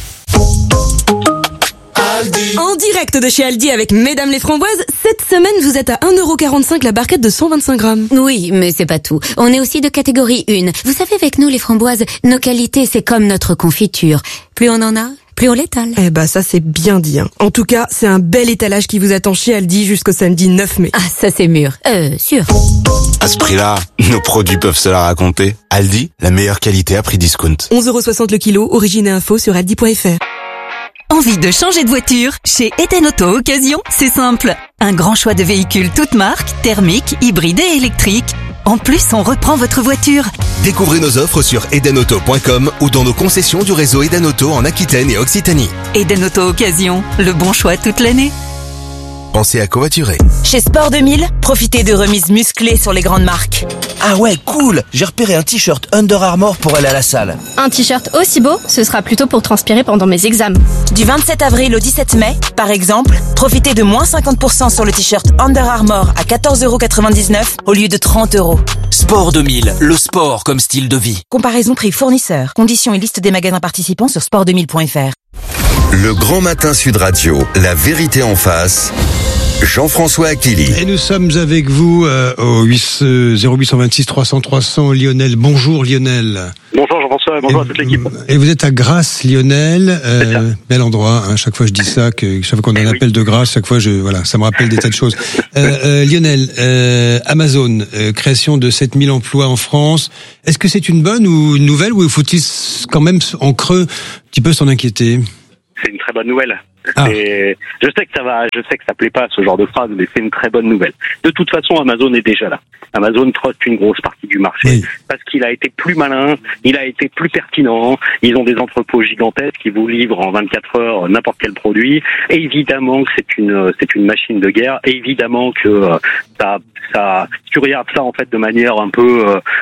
En direct de chez Aldi avec Mesdames les Framboises, cette semaine vous êtes à 1,45€ la barquette de 125 grammes. Oui, mais c'est pas tout. On est aussi de catégorie 1. Vous savez, avec nous les framboises, nos qualités c'est comme notre confiture. Plus on en a, plus on l'étale. Eh bah ça c'est bien dit. En tout cas, c'est un bel étalage qui vous attend chez Aldi jusqu'au samedi 9 mai. Ah, ça c'est mûr. Sûr. À ce prix-là, nos produits peuvent se la raconter. Aldi, la meilleure qualité à prix discount. 11,60€ le kilo, origine et info sur aldi.fr. Envie de changer de voiture? Chez Eden Auto Occasion, c'est simple. Un grand choix de véhicules toutes marques, thermiques, hybrides et électriques. En plus, on reprend votre voiture. Découvrez nos offres sur edenauto.com ou dans nos concessions du réseau Eden Auto en Aquitaine et Occitanie. Eden Auto Occasion, le bon choix toute l'année. Pensez à covoiturer. Chez Sport 2000, profitez de remises musclées sur les grandes marques. Ah ouais, cool! J'ai repéré un t-shirt Under Armour pour aller à la salle. Un t-shirt aussi beau, ce sera plutôt pour transpirer pendant mes examens. Du 27 avril au 17 mai, par exemple, profitez de moins 50% sur le t-shirt Under Armour à 14,99€ au lieu de 30€. Sport 2000, le sport comme style de vie. Comparaison prix fournisseur. Conditions et liste des magasins participants sur sport2000.fr. Le Grand Matin Sud Radio, La vérité en face. Jean-François Akili. Et nous sommes avec vous au 0826 300 300. Lionel, bonjour Lionel. Bonjour Jean-François, bonjour à toute l'équipe. Et vous êtes à Grasse, Lionel. Bel endroit, chaque fois je dis ça, que chaque fois qu'on a un appel de Grasse, chaque fois ça me rappelle des tas de choses. Lionel, Amazon, création de 7000 emplois en France. Est-ce que c'est une bonne ou une nouvelle ou faut-il quand même en creux un petit peu s'en inquiéter? C'est une très bonne nouvelle. Je sais que ça plaît pas ce genre de phrase, mais c'est une très bonne nouvelle. De toute façon, Amazon est déjà là. Amazon truste une grosse partie du marché parce qu'il a été plus malin, il a été plus pertinent. Ils ont des entrepôts gigantesques qui vous livrent en 24 heures n'importe quel produit. Et évidemment que c'est une machine de guerre. Et évidemment que si tu regardes ça en fait de manière un peu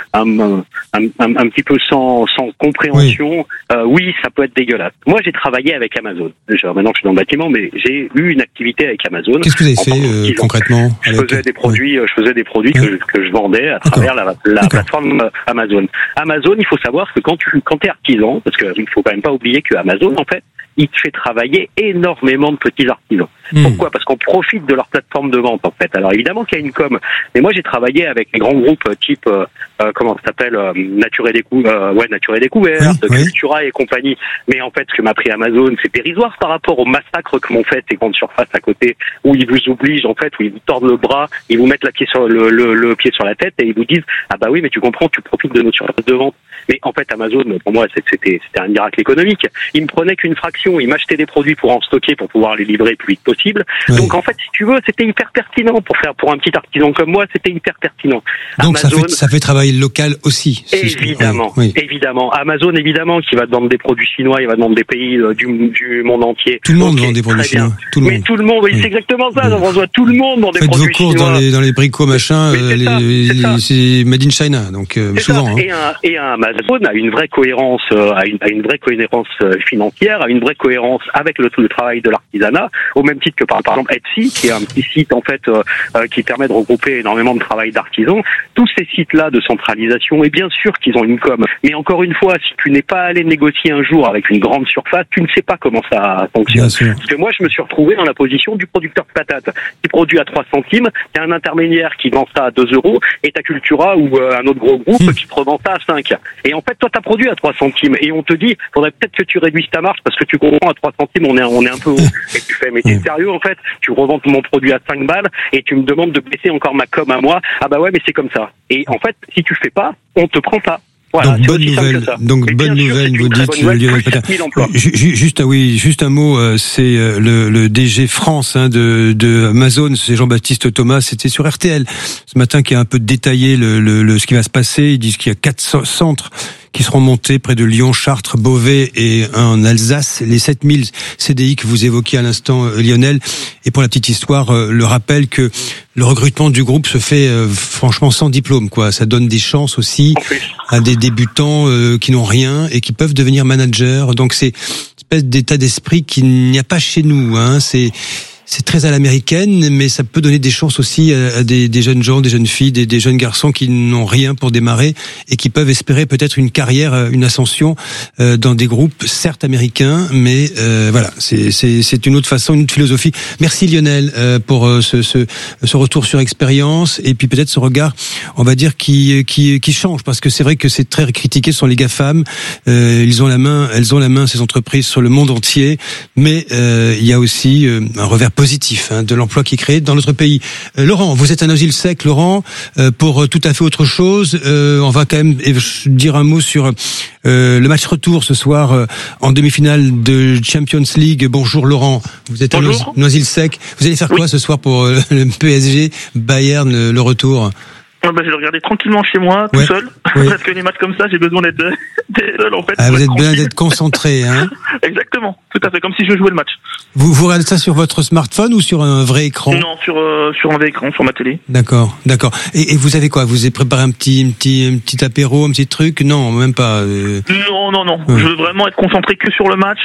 un petit peu sans compréhension, oui, ça peut être dégueulasse. Moi, j'ai travaillé avec Amazon. Maintenant, je suis dans le bâtiment, mais j'ai eu une activité avec Amazon. Qu'est-ce que vous avez fait concrètement? Je faisais des produits que je vendais à travers la plateforme Amazon. Amazon, il faut savoir que quand t'es artisan, parce qu'il faut quand même pas oublier que Amazon, en fait, il te fait travailler énormément de petits artisans. Pourquoi? Parce qu'on profite de leur plateforme de vente, en fait. Alors évidemment qu'il y a une com, mais moi j'ai travaillé avec des grands groupes type comment ça s'appelle, Nature et Découverte, Cultura et compagnie. Mais en fait, ce que m'a pris Amazon, c'est dérisoire par rapport au massacre que m'ont fait ces grandes surfaces à côté, où ils vous obligent, en fait, où ils vous tordent le bras, ils vous mettent le pied sur la tête et ils vous disent ah bah oui, mais tu comprends, tu profites de notre surface de vente. Mais en fait, Amazon, pour moi, c'était un miracle économique. Ils me prenaient qu'une fraction, ils m'achetaient des produits pour en stocker, pour pouvoir les livrer le plus vite possible. Donc en fait, si tu veux, c'était hyper pertinent pour un petit artisan comme moi, c'était hyper pertinent. Donc Amazon, ça fait travail local aussi. Évidemment, évidemment. Amazon, évidemment, qui va te vendre des produits chinois, il va te vendre des pays du monde entier. Tout le monde vend des produits chinois. Tout le monde, c'est exactement ça. On voit tout le monde vend des produits chinois. Faites vos courses dans les bricots machin, c'est made in China, donc souvent. Et Amazon a une vraie cohérence, financière, a une vraie cohérence avec le travail de l'artisanat, au même titre que par exemple Etsy, qui est un petit site en fait qui permet de regrouper énormément de travail d'artisans. Tous ces sites-là de centralisation, et bien sûr qu'ils ont une com. Mais encore une fois, si tu n'es pas allé négocier un jour avec une grande surface, tu ne sais pas comment ça fonctionne. Parce que moi, je me suis retrouvé dans la position du producteur de patates qui produit à 3 centimes, t'as un intermédiaire qui vend ça à 2 euros, et t'as Cultura ou un autre gros groupe qui te revend ça à 5. Et en fait, toi, t'as produit à 3 centimes, et on te dit, faudrait peut-être que tu réduises ta marge parce que tu comprends, à 3 centimes, on est un peu haut. Et tu fais, mais t'es sérieux, en fait? Tu revends mon produit à 5 balles, et tu me demandes de baisser encore ma com à moi. Ah bah ouais, mais c'est comme ça. Et en fait, si tu fais pas, on te prend pas. Voilà, donc bonne nouvelle, vous dites Lionel Pétain. Juste un mot, c'est le DG France de Amazon, c'est Jean-Baptiste Thomas, c'était sur RTL ce matin qui a un peu détaillé ce qui va se passer. Ils disent qu'il y a 4 centres qui seront montés près de Lyon, Chartres, Beauvais et en Alsace. Les 7000 CDI que vous évoquiez à l'instant, Lionel. Et pour la petite histoire, le rappel que le recrutement du groupe se fait franchement sans diplôme, quoi. Ça donne des chances aussi à des débutants qui n'ont rien et qui peuvent devenir managers. Donc c'est une espèce d'état d'esprit qu'il n'y a pas chez nous. C'est très à l'américaine, mais ça peut donner des chances aussi à des jeunes gens, des jeunes filles, des jeunes garçons qui n'ont rien pour démarrer et qui peuvent espérer peut-être une carrière, une ascension dans des groupes certes américains, mais voilà, c'est une autre façon, une autre philosophie. Merci Lionel pour ce retour sur expérience et puis peut-être ce regard, on va dire qui change, parce que c'est vrai que c'est très critiqué sur les GAFAM. Elles ont la main ces entreprises sur le monde entier, mais il y a aussi un revers positif de l'emploi qui est créé dans notre pays. Laurent, vous êtes à Noisy-le-Sec, Laurent, pour tout à fait autre chose. On va quand même dire un mot sur le match retour ce soir en demi-finale de Champions League. Bonjour Laurent, vous êtes à Noisy-le-Sec. Vous allez faire quoi ce soir pour le PSG Bayern, le retour? Je vais le regarder tranquillement chez moi, tout seul. Parce que les matchs comme ça, j'ai besoin d'être seul, en fait. Vous êtes bien d'être concentré, hein? Exactement. Tout à fait. Comme si je jouais le match. Vous regardez ça sur votre smartphone ou sur un vrai écran? Non, sur un vrai écran, sur ma télé. D'accord. Et vous avez quoi? Vous avez préparé un petit apéro, un petit truc? Non, même pas. Non. Je veux vraiment être concentré que sur le match.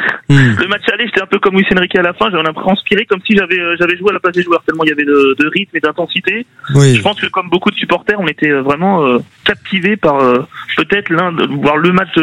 Le match aller, j'étais un peu comme Luis Enrique à la fin. J'avais l'impression inspiré comme si j'avais joué à la place des joueurs. Tellement il y avait de rythme et d'intensité. Oui. Je pense que comme beaucoup de supporters, on était vraiment captivés par peut-être voir le match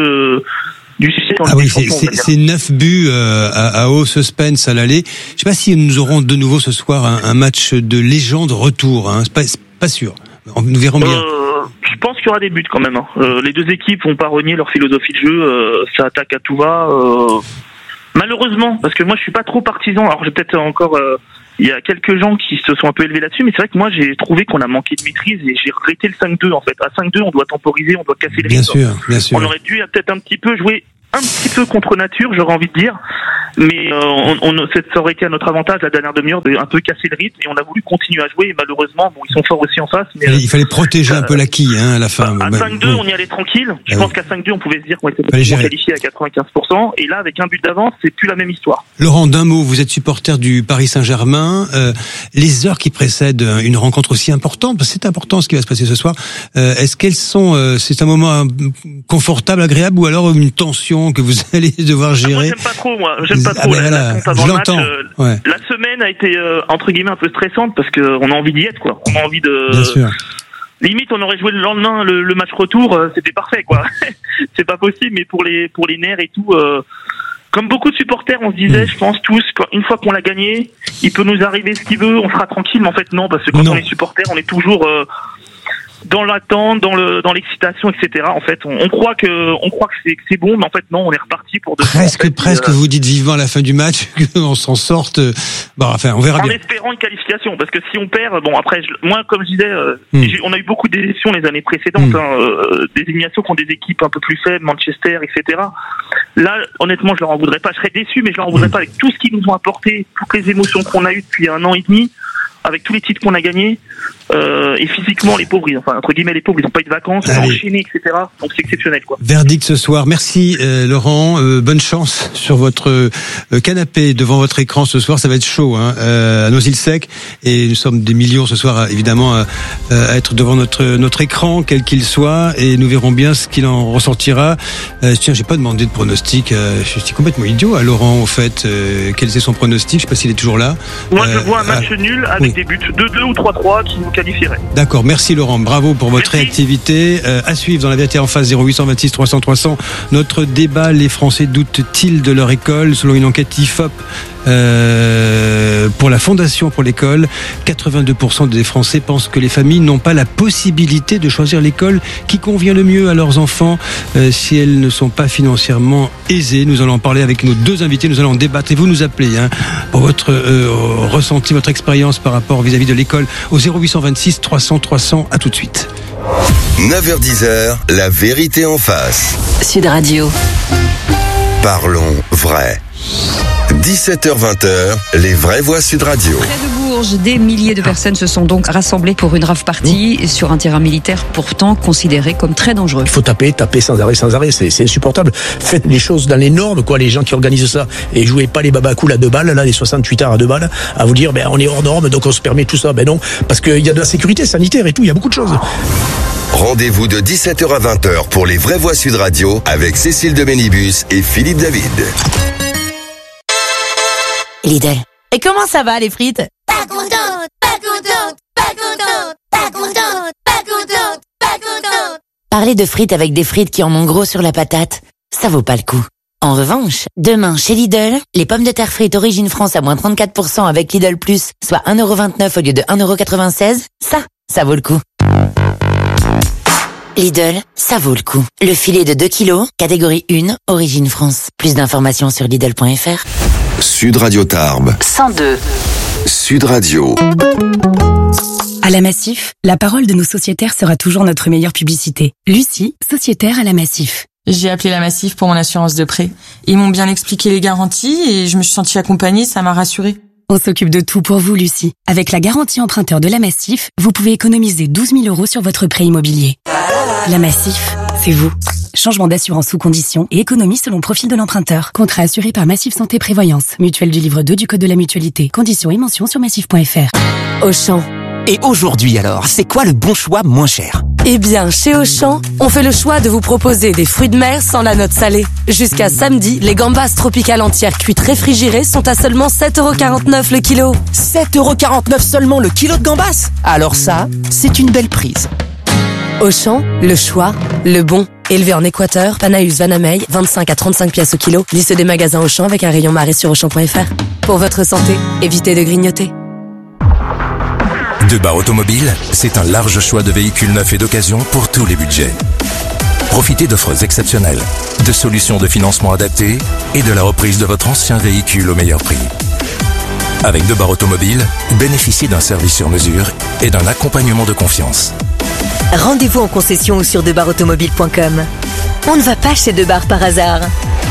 du siècle. Ah oui, c'est 9 buts à haut suspense à l'aller. Je sais pas si nous aurons de nouveau ce soir un match de légende retour. C'est pas sûr. Nous verrons bien. Je pense qu'il y aura des buts quand même. Les deux équipes vont pas renier leur philosophie de jeu. Ça attaque à tout va. Malheureusement, parce que moi je suis pas trop partisan. Alors j'ai peut-être encore... il y a quelques gens qui se sont un peu élevés là-dessus, mais c'est vrai que moi j'ai trouvé qu'on a manqué de maîtrise et j'ai regretté le 5-2 en fait. À 5-2, on doit temporiser, on doit casser le rythme. Bien sûr. On aurait dû peut-être un petit peu jouer un petit peu contre nature, j'aurais envie de dire. Mais ça aurait été à notre avantage la dernière demi-heure de un peu casser le rythme et on a voulu continuer à jouer et malheureusement ils sont forts aussi en face. Mais il fallait protéger un peu l'acquis à la fin. À 5-2 on y allait tranquille. Je pense qu'à 5-2 on pouvait se dire qu'on était qualifié à 95% et là avec un but d'avance c'est plus la même histoire. Laurent, d'un mot, vous êtes supporter du Paris Saint-Germain. Les heures qui précèdent une rencontre aussi importante, parce que c'est important ce qui va se passer ce soir. Est-ce qu'elles sont c'est un moment confortable, agréable ou alors une tension que vous allez devoir gérer? Moi, j'aime pas trop je l'entends. La semaine a été entre guillemets un peu stressante parce que on a envie d'y être quoi. On a envie de. Bien sûr. Limite, on aurait joué le lendemain le match retour, c'était parfait quoi. C'est pas possible, mais pour les nerfs et tout. Comme beaucoup de supporters, on se disait, je pense tous, une fois qu'on l'a gagné, il peut nous arriver ce qu'il veut, on sera tranquille. Mais en fait non, parce que quand on est supporter, on est toujours dans l'attente, dans l'excitation, etc. En fait, on croit que c'est bon, mais en fait non, on est reparti pour de presque. Vous dites vivement à la fin du match qu'on s'en sorte. Bon, enfin, on verra bien. En espérant une qualification, parce que si on perd, bon après, moi comme je disais, on a eu beaucoup d'éliminations les années précédentes, des éliminations contre des équipes un peu plus faibles, Manchester, etc. Là, honnêtement, je leur en voudrais pas. Je serais déçu, mais je leur en voudrais pas avec tout ce qu'ils nous ont apporté, toutes les émotions qu'on a eues depuis 1 an et demi. Avec tous les titres qu'on a gagnés, et physiquement les pauvres, enfin entre guillemets les pauvres, ils n'ont pas eu de vacances, ils ont enchaîné, etc. Donc c'est exceptionnel quoi. Verdict ce soir. Merci Laurent, bonne chance sur votre canapé devant votre écran ce soir, ça va être chaud à Noisy-le-Sec et nous sommes des millions ce soir évidemment à être devant notre écran quel qu'il soit et nous verrons bien ce qu'il en ressortira. Tiens, j'ai pas demandé de pronostic, je suis complètement idiot à Laurent au fait, quel est son pronostic, je sais pas s'il est toujours là. Moi je vois un match nul avec des buts 2-2 ou 3-3 qui nous qualifieraient. D'accord, merci Laurent, bravo pour votre réactivité. À suivre dans la vérité en face 0826 300 300. Notre débat, les Français doutent-ils de leur école? Selon une enquête IFOP pour la Fondation pour l'école, 82% des Français pensent que les familles n'ont pas la possibilité de choisir l'école qui convient le mieux à leurs enfants si elles ne sont pas financièrement aisées. Nous allons en parler avec nos deux invités, nous allons en débattre et vous nous appelez pour votre ressenti, votre expérience par rapport vis-à-vis de l'école au 0826 300 300. À tout de suite. 9h-10h, la vérité en face. Sud Radio. Parlons vrai. 17h-20h, les vraies voix Sud Radio. Près de Bourges, des milliers de personnes se sont donc rassemblées pour une rave party sur un terrain militaire pourtant considéré comme très dangereux. Il faut taper sans arrêt, c'est insupportable. Faites les choses dans les normes, quoi, les gens qui organisent ça. Et jouez pas les babacools à 2 balles, là, les 68 heures à 2 balles, à vous dire, on est hors norme, donc on se permet tout ça. Non, parce qu'il y a de la sécurité sanitaire et tout, il y a beaucoup de choses. Rendez-vous de 17h à 20h pour les vraies voix Sud Radio avec Cécile de Bénibus et Philippe David. Lidl. Et comment ça va les frites? Pas contente, pas contente, pas contente, pas contente, pas contente, pas contente. Parler de frites avec des frites qui en ont gros sur la patate, ça vaut pas le coup. En revanche, demain chez Lidl, les pommes de terre frites Origine France à moins 34% avec Lidl Plus, soit 1,29€ au lieu de 1,96€, ça vaut le coup. Lidl, ça vaut le coup. Le filet de 2 kilos, catégorie 1, Origine France. Plus d'informations sur Lidl.fr. Sud Radio Tarbes. 102. Sud Radio. À la Massif, la parole de nos sociétaires sera toujours notre meilleure publicité. Lucie, sociétaire à la Massif. J'ai appelé la Massif pour mon assurance de prêt. Ils m'ont bien expliqué les garanties et je me suis sentie accompagnée, ça m'a rassurée. On s'occupe de tout pour vous, Lucie. Avec la garantie emprunteur de la Massif, vous pouvez économiser 12 000 € sur votre prêt immobilier. La Massif, c'est vous. Changement d'assurance sous conditions et économie selon profil de l'emprunteur. Contrat assuré par Massif Santé Prévoyance. Mutuelle du livre 2 du Code de la Mutualité. Conditions et mentions sur massif.fr. Auchan. Et aujourd'hui alors, c'est quoi le bon choix moins cher? Eh bien, chez Auchan, on fait le choix de vous proposer des fruits de mer sans la note salée. Jusqu'à samedi, les gambas tropicales entières cuites réfrigérées sont à seulement 7,49€ le kilo. 7,49€ seulement le kilo de gambas? Alors ça, c'est une belle prise. Auchan, le choix, le bon. Élevé en Équateur, Panaeus Vanamey, 25 à 35 pièces au kilo. Liste des magasins Auchan avec un rayon marée sur Auchan.fr. Pour votre santé, évitez de grignoter. Debar Automobile, c'est un large choix de véhicules neufs et d'occasion pour tous les budgets. Profitez d'offres exceptionnelles, de solutions de financement adaptées et de la reprise de votre ancien véhicule au meilleur prix. Avec Debar Automobile, bénéficiez d'un service sur mesure et d'un accompagnement de confiance. Rendez-vous en concession ou sur debarautomobile.com. On ne va pas chez Debar par hasard.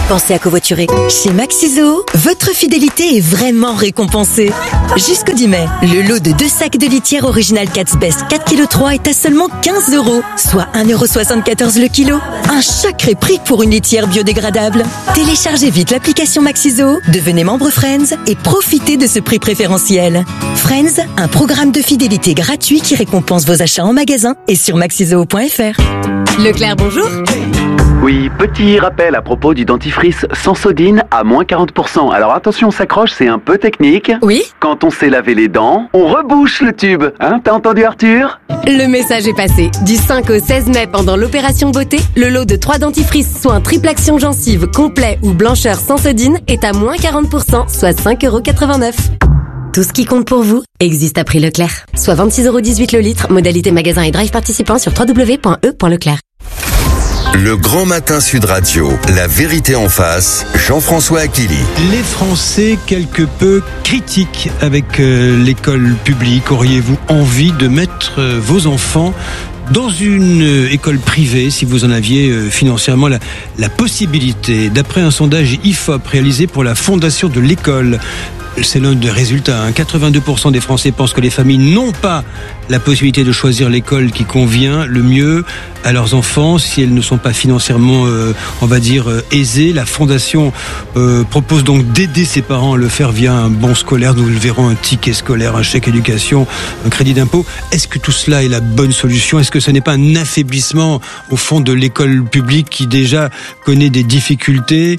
pensez à covoiturer. Chez Maxiso, votre fidélité est vraiment récompensée. Jusqu'au 10 mai, le lot de 2 sacs de litière original Cat's Best 4,3 kg est à seulement 15 €, soit 1,74 € le kilo. Un sacré prix pour une litière biodégradable. Téléchargez vite l'application Maxiso, devenez membre Friends et profitez de ce prix préférentiel. Friends, un programme de fidélité gratuit qui récompense vos achats en magasin et sur maxiso.fr. Leclerc, bonjour. Oui, petit rappel à propos du dentifrice Sensodyne à moins 40%. Alors attention, on s'accroche, c'est un peu technique. Oui. Quand on sait laver les dents, on rebouche le tube. Hein, t'as entendu Arthur ? Le message est passé. Du 5 au 16 mai, pendant l'opération beauté, le lot de 3 dentifrices soins triple action gencive, complet ou blancheur Sensodyne est à moins 40%, soit 5,89 €. Tout ce qui compte pour vous existe à prix Leclerc. Soit 26,18 € le litre, modalité magasin et drive participant sur www.e.leclerc. Le Grand Matin Sud Radio, la vérité en face, Jean-François Akili. Les Français quelque peu critiques avec l'école publique. Auriez-vous envie de mettre vos enfants dans une école privée si vous en aviez financièrement la possibilité? D'après un sondage IFOP réalisé pour la fondation de l'école, c'est l'un des résultats. 82% des Français pensent que les familles n'ont pas la possibilité de choisir l'école qui convient le mieux à leurs enfants si elles ne sont pas financièrement, on va dire, aisées. La fondation propose donc d'aider ses parents à le faire via un bon scolaire. Nous le verrons, un ticket scolaire, un chèque éducation, un crédit d'impôt. Est-ce que tout cela est la bonne solution? Est-ce que ce n'est pas un affaiblissement au fond de l'école publique qui déjà connaît des difficultés?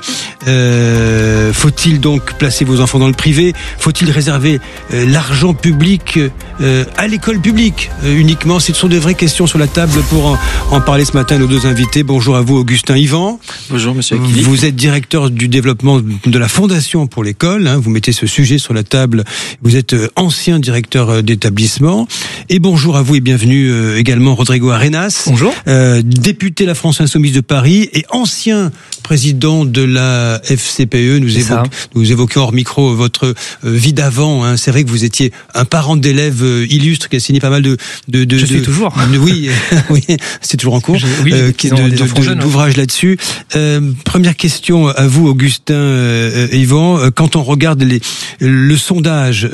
Faut-il donc placer vos enfants dans le privé? Faut-il réserver l'argent public à l'école publique uniquement? Ce sont de vraies questions sur la table pour en parler ce matin, nos deux invités. Bonjour à vous, Augustin Yvan. Bonjour, monsieur Akili. Vous êtes directeur du développement de la Fondation pour l'école. Vous mettez ce sujet sur la table. Vous êtes ancien directeur d'établissement. Et bonjour à vous et bienvenue également, Rodrigo Arenas. Bonjour. Député La France Insoumise de Paris et ancien président de la FCPE. Nous évoquions hors micro votre vie d'avant. C'est vrai que vous étiez un parent d'élèves illustre qui a signé pas mal de Je suis toujours. Oui, oui, c'est toujours en cours. D'ouvrages là-dessus. Première question à vous, Augustin Yvan. Quand on regarde le sondage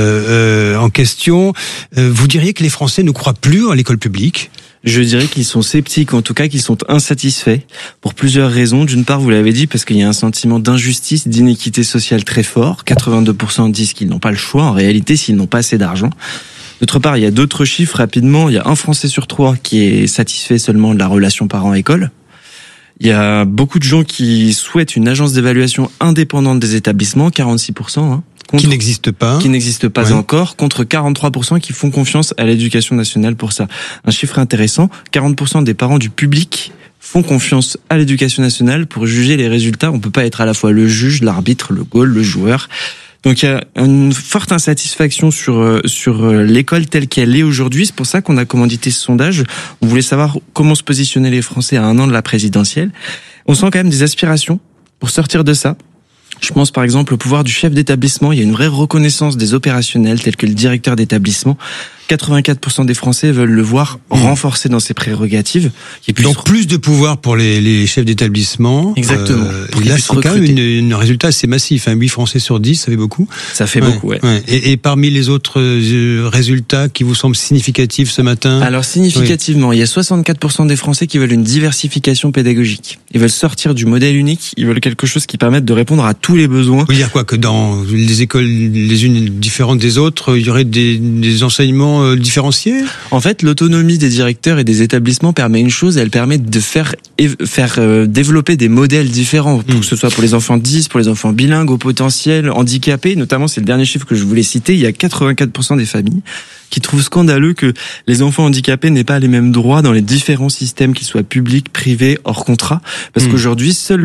en question, vous diriez que les Français ne croient plus à l'école publique? Je dirais qu'ils sont sceptiques, en tout cas qu'ils sont insatisfaits, pour plusieurs raisons. D'une part, vous l'avez dit, parce qu'il y a un sentiment d'injustice, d'inéquité sociale très fort. 82% disent qu'ils n'ont pas le choix, en réalité, s'ils n'ont pas assez d'argent. D'autre part, il y a d'autres chiffres, rapidement. Il y a 1 Français sur 3 qui est satisfait seulement de la relation parent-école. Il y a beaucoup de gens qui souhaitent une agence d'évaluation indépendante des établissements, 46%. Qui n'existe pas. Qui n'existe pas encore, contre 43% qui font confiance à l'éducation nationale pour ça. Un chiffre intéressant, 40% des parents du public font confiance à l'éducation nationale pour juger les résultats. On peut pas être à la fois le juge, l'arbitre, le goal, le joueur. Donc il y a une forte insatisfaction sur l'école telle qu'elle est aujourd'hui. C'est pour ça qu'on a commandité ce sondage. On voulait savoir comment se positionner les Français à 1 an de la présidentielle. On sent quand même des aspirations pour sortir de ça. Je pense par exemple au pouvoir du chef d'établissement. Il y a une vraie reconnaissance des opérationnels tels que le directeur d'établissement. 84% des Français veulent le voir renforcé dans ses prérogatives. Donc plus de pouvoir pour les chefs d'établissement. Exactement. Et là, c'est quand même un résultat assez massif. 8 Français sur 10, ça fait beaucoup. Ça fait beaucoup, ouais. Et parmi les autres résultats qui vous semblent significatifs ce matin? Alors significativement, il y a 64% des Français qui veulent une diversification pédagogique. Ils veulent sortir du modèle unique. Ils veulent quelque chose qui permette de répondre à tous les besoins. Vous dire quoi? Que dans les écoles les unes différentes des autres, il y aurait des enseignements différenciés? En fait, l'autonomie des directeurs et des établissements permet une chose, elle permet de faire développer des modèles différents, pour que ce soit pour les enfants 10, pour les enfants bilingues, au potentiel, handicapés, notamment, c'est le dernier chiffre que je voulais citer, il y a 84% des familles qui trouvent scandaleux que les enfants handicapés n'aient pas les mêmes droits dans les différents systèmes, qu'ils soient publics, privés, hors contrat, parce qu'aujourd'hui, seuls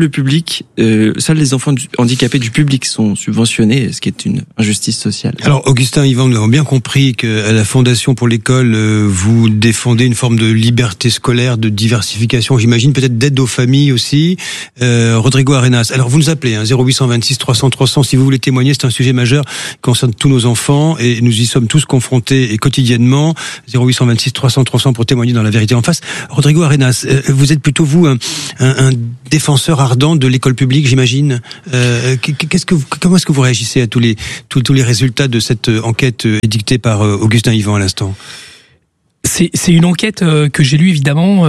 les enfants handicapés du public sont subventionnés, ce qui est une injustice sociale. Alors, Augustin Yvan, nous avons bien compris qu'à la Fondation pour l'école, vous défendez une forme de liberté scolaire, de diversification, j'imagine, peut-être d'aide aux familles aussi. Rodrigo Arenas, alors vous nous appelez, 0826 300 300, si vous voulez témoigner, c'est un sujet majeur qui concerne tous nos enfants, et nous y sommes tous confrontés et quotidiennement. 0826 300 300 pour témoigner dans La Vérité en face. Rodrigo Arenas, vous êtes plutôt vous un défenseur ardent de l'école publique, j'imagine. Comment est-ce que vous réagissez à tous les résultats de cette enquête édictée par Augustin Yvan à l'instant? C'est une enquête que j'ai lue évidemment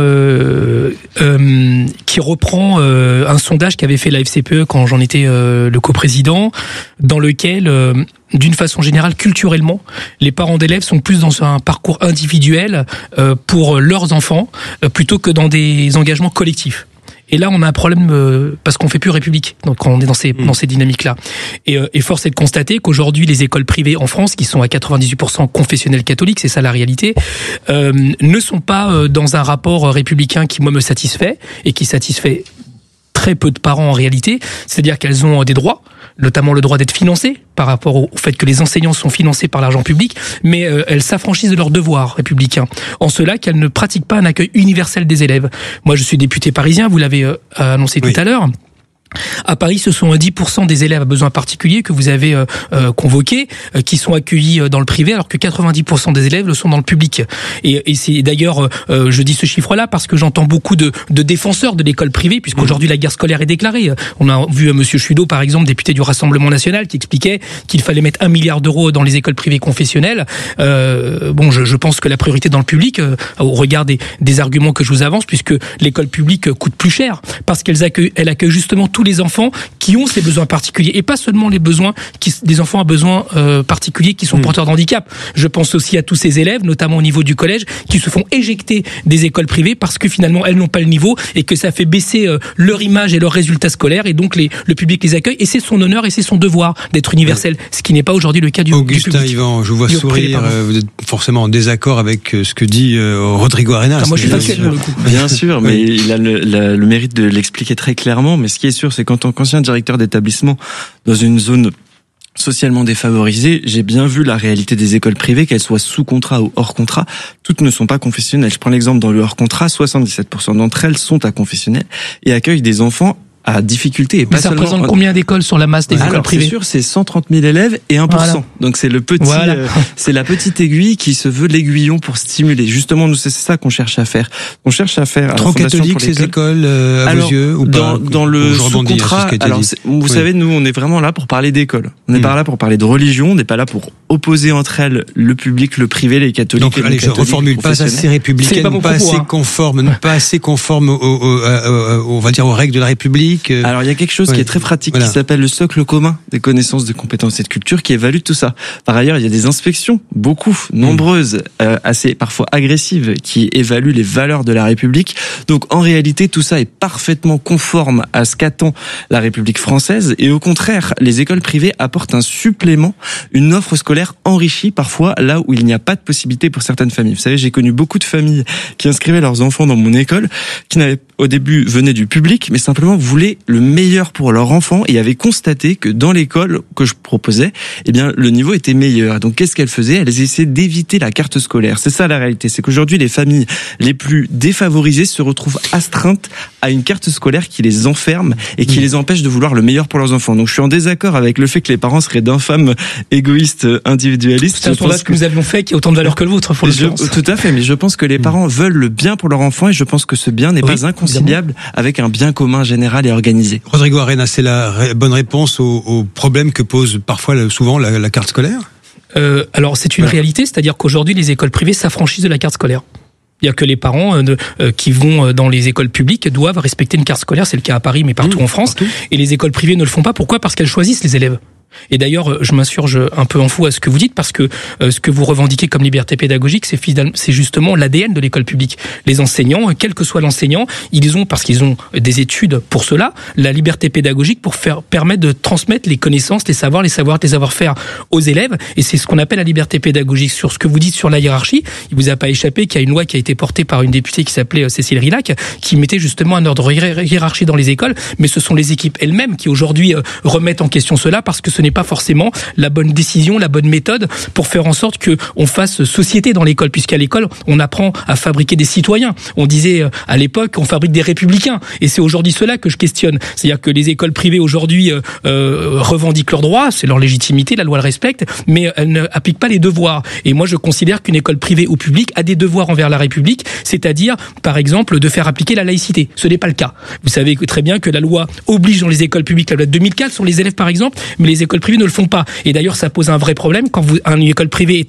qui reprend un sondage qu'avait fait la FCPE quand j'en étais le coprésident, dans lequel d'une façon générale, culturellement, les parents d'élèves sont plus dans un parcours individuel pour leurs enfants plutôt que dans des engagements collectifs. Et là, on a un problème parce qu'on fait plus République. Donc, quand on est dans ces dynamiques-là. Et force est de constater qu'aujourd'hui, les écoles privées en France, qui sont à 98% confessionnelles catholiques, c'est ça la réalité, ne sont pas dans un rapport républicain qui, moi, me satisfait et qui satisfait très peu de parents en réalité. C'est-à-dire qu'elles ont des droits, notamment le droit d'être financées par rapport au fait que les enseignants sont financés par l'argent public, mais elles s'affranchissent de leurs devoirs républicains. En cela qu'elles ne pratiquent pas un accueil universel des élèves. Moi, je suis député parisien, vous l'avez annoncé tout à l'heure. À Paris, ce sont 10% des élèves à besoins particuliers que vous avez convoqués qui sont accueillis dans le privé, alors que 90% des élèves le sont dans le public. Et c'est d'ailleurs, je dis ce chiffre-là parce que j'entends beaucoup de défenseurs de l'école privée, puisqu'aujourd'hui la guerre scolaire est déclarée. On a vu Monsieur Chudeau, par exemple, député du Rassemblement National, qui expliquait qu'il fallait mettre 1 milliard d'euros dans les écoles privées confessionnelles. Je pense que la priorité dans le public, au regard des arguments que je vous avance, puisque l'école publique coûte plus cher, parce qu'elle accueille justement tous les enfants qui ont ces besoins particuliers et pas seulement les besoins des enfants à besoins particuliers qui sont porteurs de handicap. Je pense aussi à tous ces élèves, notamment au niveau du collège, qui se font éjecter des écoles privées parce que finalement elles n'ont pas le niveau et que ça fait baisser leur image et leurs résultats scolaires, et donc le public les accueille, et c'est son honneur et c'est son devoir d'être universel, ce qui n'est pas aujourd'hui le cas du public. Augustin Yvan, je vous vois sourire, vous êtes forcément en désaccord avec ce que dit Rodrigo Arenas. Moi je suis factuel pour le coup. Bien sûr, mais il a le mérite de l'expliquer très clairement, mais ce qui est sûr, c'est qu'en tant qu'ancien directeur d'établissement dans une zone socialement défavorisée, j'ai bien vu la réalité des écoles privées, qu'elles soient sous contrat ou hors contrat. Toutes ne sont pas confessionnelles. Je prends l'exemple dans le hors contrat, 77% d'entre elles sont à confessionnelles et accueillent des enfants à difficulté. Et mais ça représente combien d'écoles sur la masse des écoles privées? C'est sûr, c'est 130 000 élèves et 1%. Voilà. Donc c'est c'est la petite aiguille qui se veut l'aiguillon pour stimuler. Justement, nous, c'est ça qu'on cherche à faire. On cherche à faire. Trop catholiques ces écoles à vos yeux ou pas? Dans le sous-contrat. Alors, vous savez, nous, on est vraiment là pour parler d'école. On n'est pas là pour parler de religion. On n'est pas là pour opposer entre elles le public, le privé, les catholiques. Donc, allez, je reformule, pas assez républicaine, pas assez conforme, pas assez conforme on va dire aux règles de la République. Alors il y a quelque chose qui est très pratique qui s'appelle le socle commun des connaissances, de compétences et de culture qui évalue tout ça. Par ailleurs, il y a des inspections, nombreuses, assez parfois agressives, qui évaluent les valeurs de la République. Donc en réalité, tout ça est parfaitement conforme à ce qu'attend la République française, et au contraire, les écoles privées apportent un supplément, une offre scolaire enrichie parfois là où il n'y a pas de possibilité pour certaines familles. Vous savez, j'ai connu beaucoup de familles qui inscrivaient leurs enfants dans mon école, qui n'avaient au début venaient du public, mais simplement voulaient le meilleur pour leur enfant et avaient constaté que dans l'école que je proposais, eh bien, le niveau était meilleur. Donc, qu'est-ce qu'elles faisaient? Elles essayaient d'éviter la carte scolaire. C'est ça la réalité. C'est qu'aujourd'hui, les familles les plus défavorisées se retrouvent astreintes à une carte scolaire qui les enferme et qui les empêche de vouloir le meilleur pour leurs enfants. Donc, je suis en désaccord avec le fait que les parents seraient d'infâmes égoïstes, individualistes. C'est un sondage que nous avions fait qui a autant de valeur que le vôtre, pour tout à fait. Mais je pense que les parents veulent le bien pour leur enfant et je pense que ce bien n'est pas inconciliable avec un bien commun général et organisé. Rodrigo Arenas, c'est la bonne réponse au problème que pose parfois, souvent, la carte scolaire? Alors, c'est une réalité, c'est-à-dire qu'aujourd'hui, les écoles privées s'affranchissent de la carte scolaire. Il y a que les parents qui vont dans les écoles publiques doivent respecter une carte scolaire. C'est le cas à Paris, mais partout en France. Et les écoles privées ne le font pas. Pourquoi? Parce qu'elles choisissent les élèves. Et d'ailleurs, je m'insurge un peu en fou à ce que vous dites, parce que ce que vous revendiquez comme liberté pédagogique, c'est justement l'ADN de l'école publique. Les enseignants, quel que soit l'enseignant, ils ont, parce qu'ils ont des études pour cela, la liberté pédagogique pour permettre de transmettre les connaissances, les savoirs, les savoir-faire aux élèves. Et c'est ce qu'on appelle la liberté pédagogique. Sur ce que vous dites sur la hiérarchie, il vous a pas échappé qu'il y a une loi qui a été portée par une députée qui s'appelait Cécile Rilhac, qui mettait justement un ordre hiérarchie dans les écoles. Mais ce sont les équipes elles-mêmes qui aujourd'hui remettent en question cela, parce que ce n'est pas forcément la bonne décision, la bonne méthode pour faire en sorte que on fasse société dans l'école, puisqu'à l'école, on apprend à fabriquer des citoyens. On disait à l'époque, on fabrique des républicains, et c'est aujourd'hui cela que je questionne. C'est-à-dire que les écoles privées aujourd'hui revendiquent leurs droits, c'est leur légitimité, la loi le respecte, mais elles n'appliquent pas les devoirs. Et moi, je considère qu'une école privée ou publique a des devoirs envers la République, c'est-à-dire, par exemple, de faire appliquer la laïcité. Ce n'est pas le cas. Vous savez très bien que la loi oblige dans les écoles publiques, la loi de 2004 sur les élèves, par exemple, mais les écoles privées ne le font pas. Et d'ailleurs, ça pose un vrai problème quand une école privée est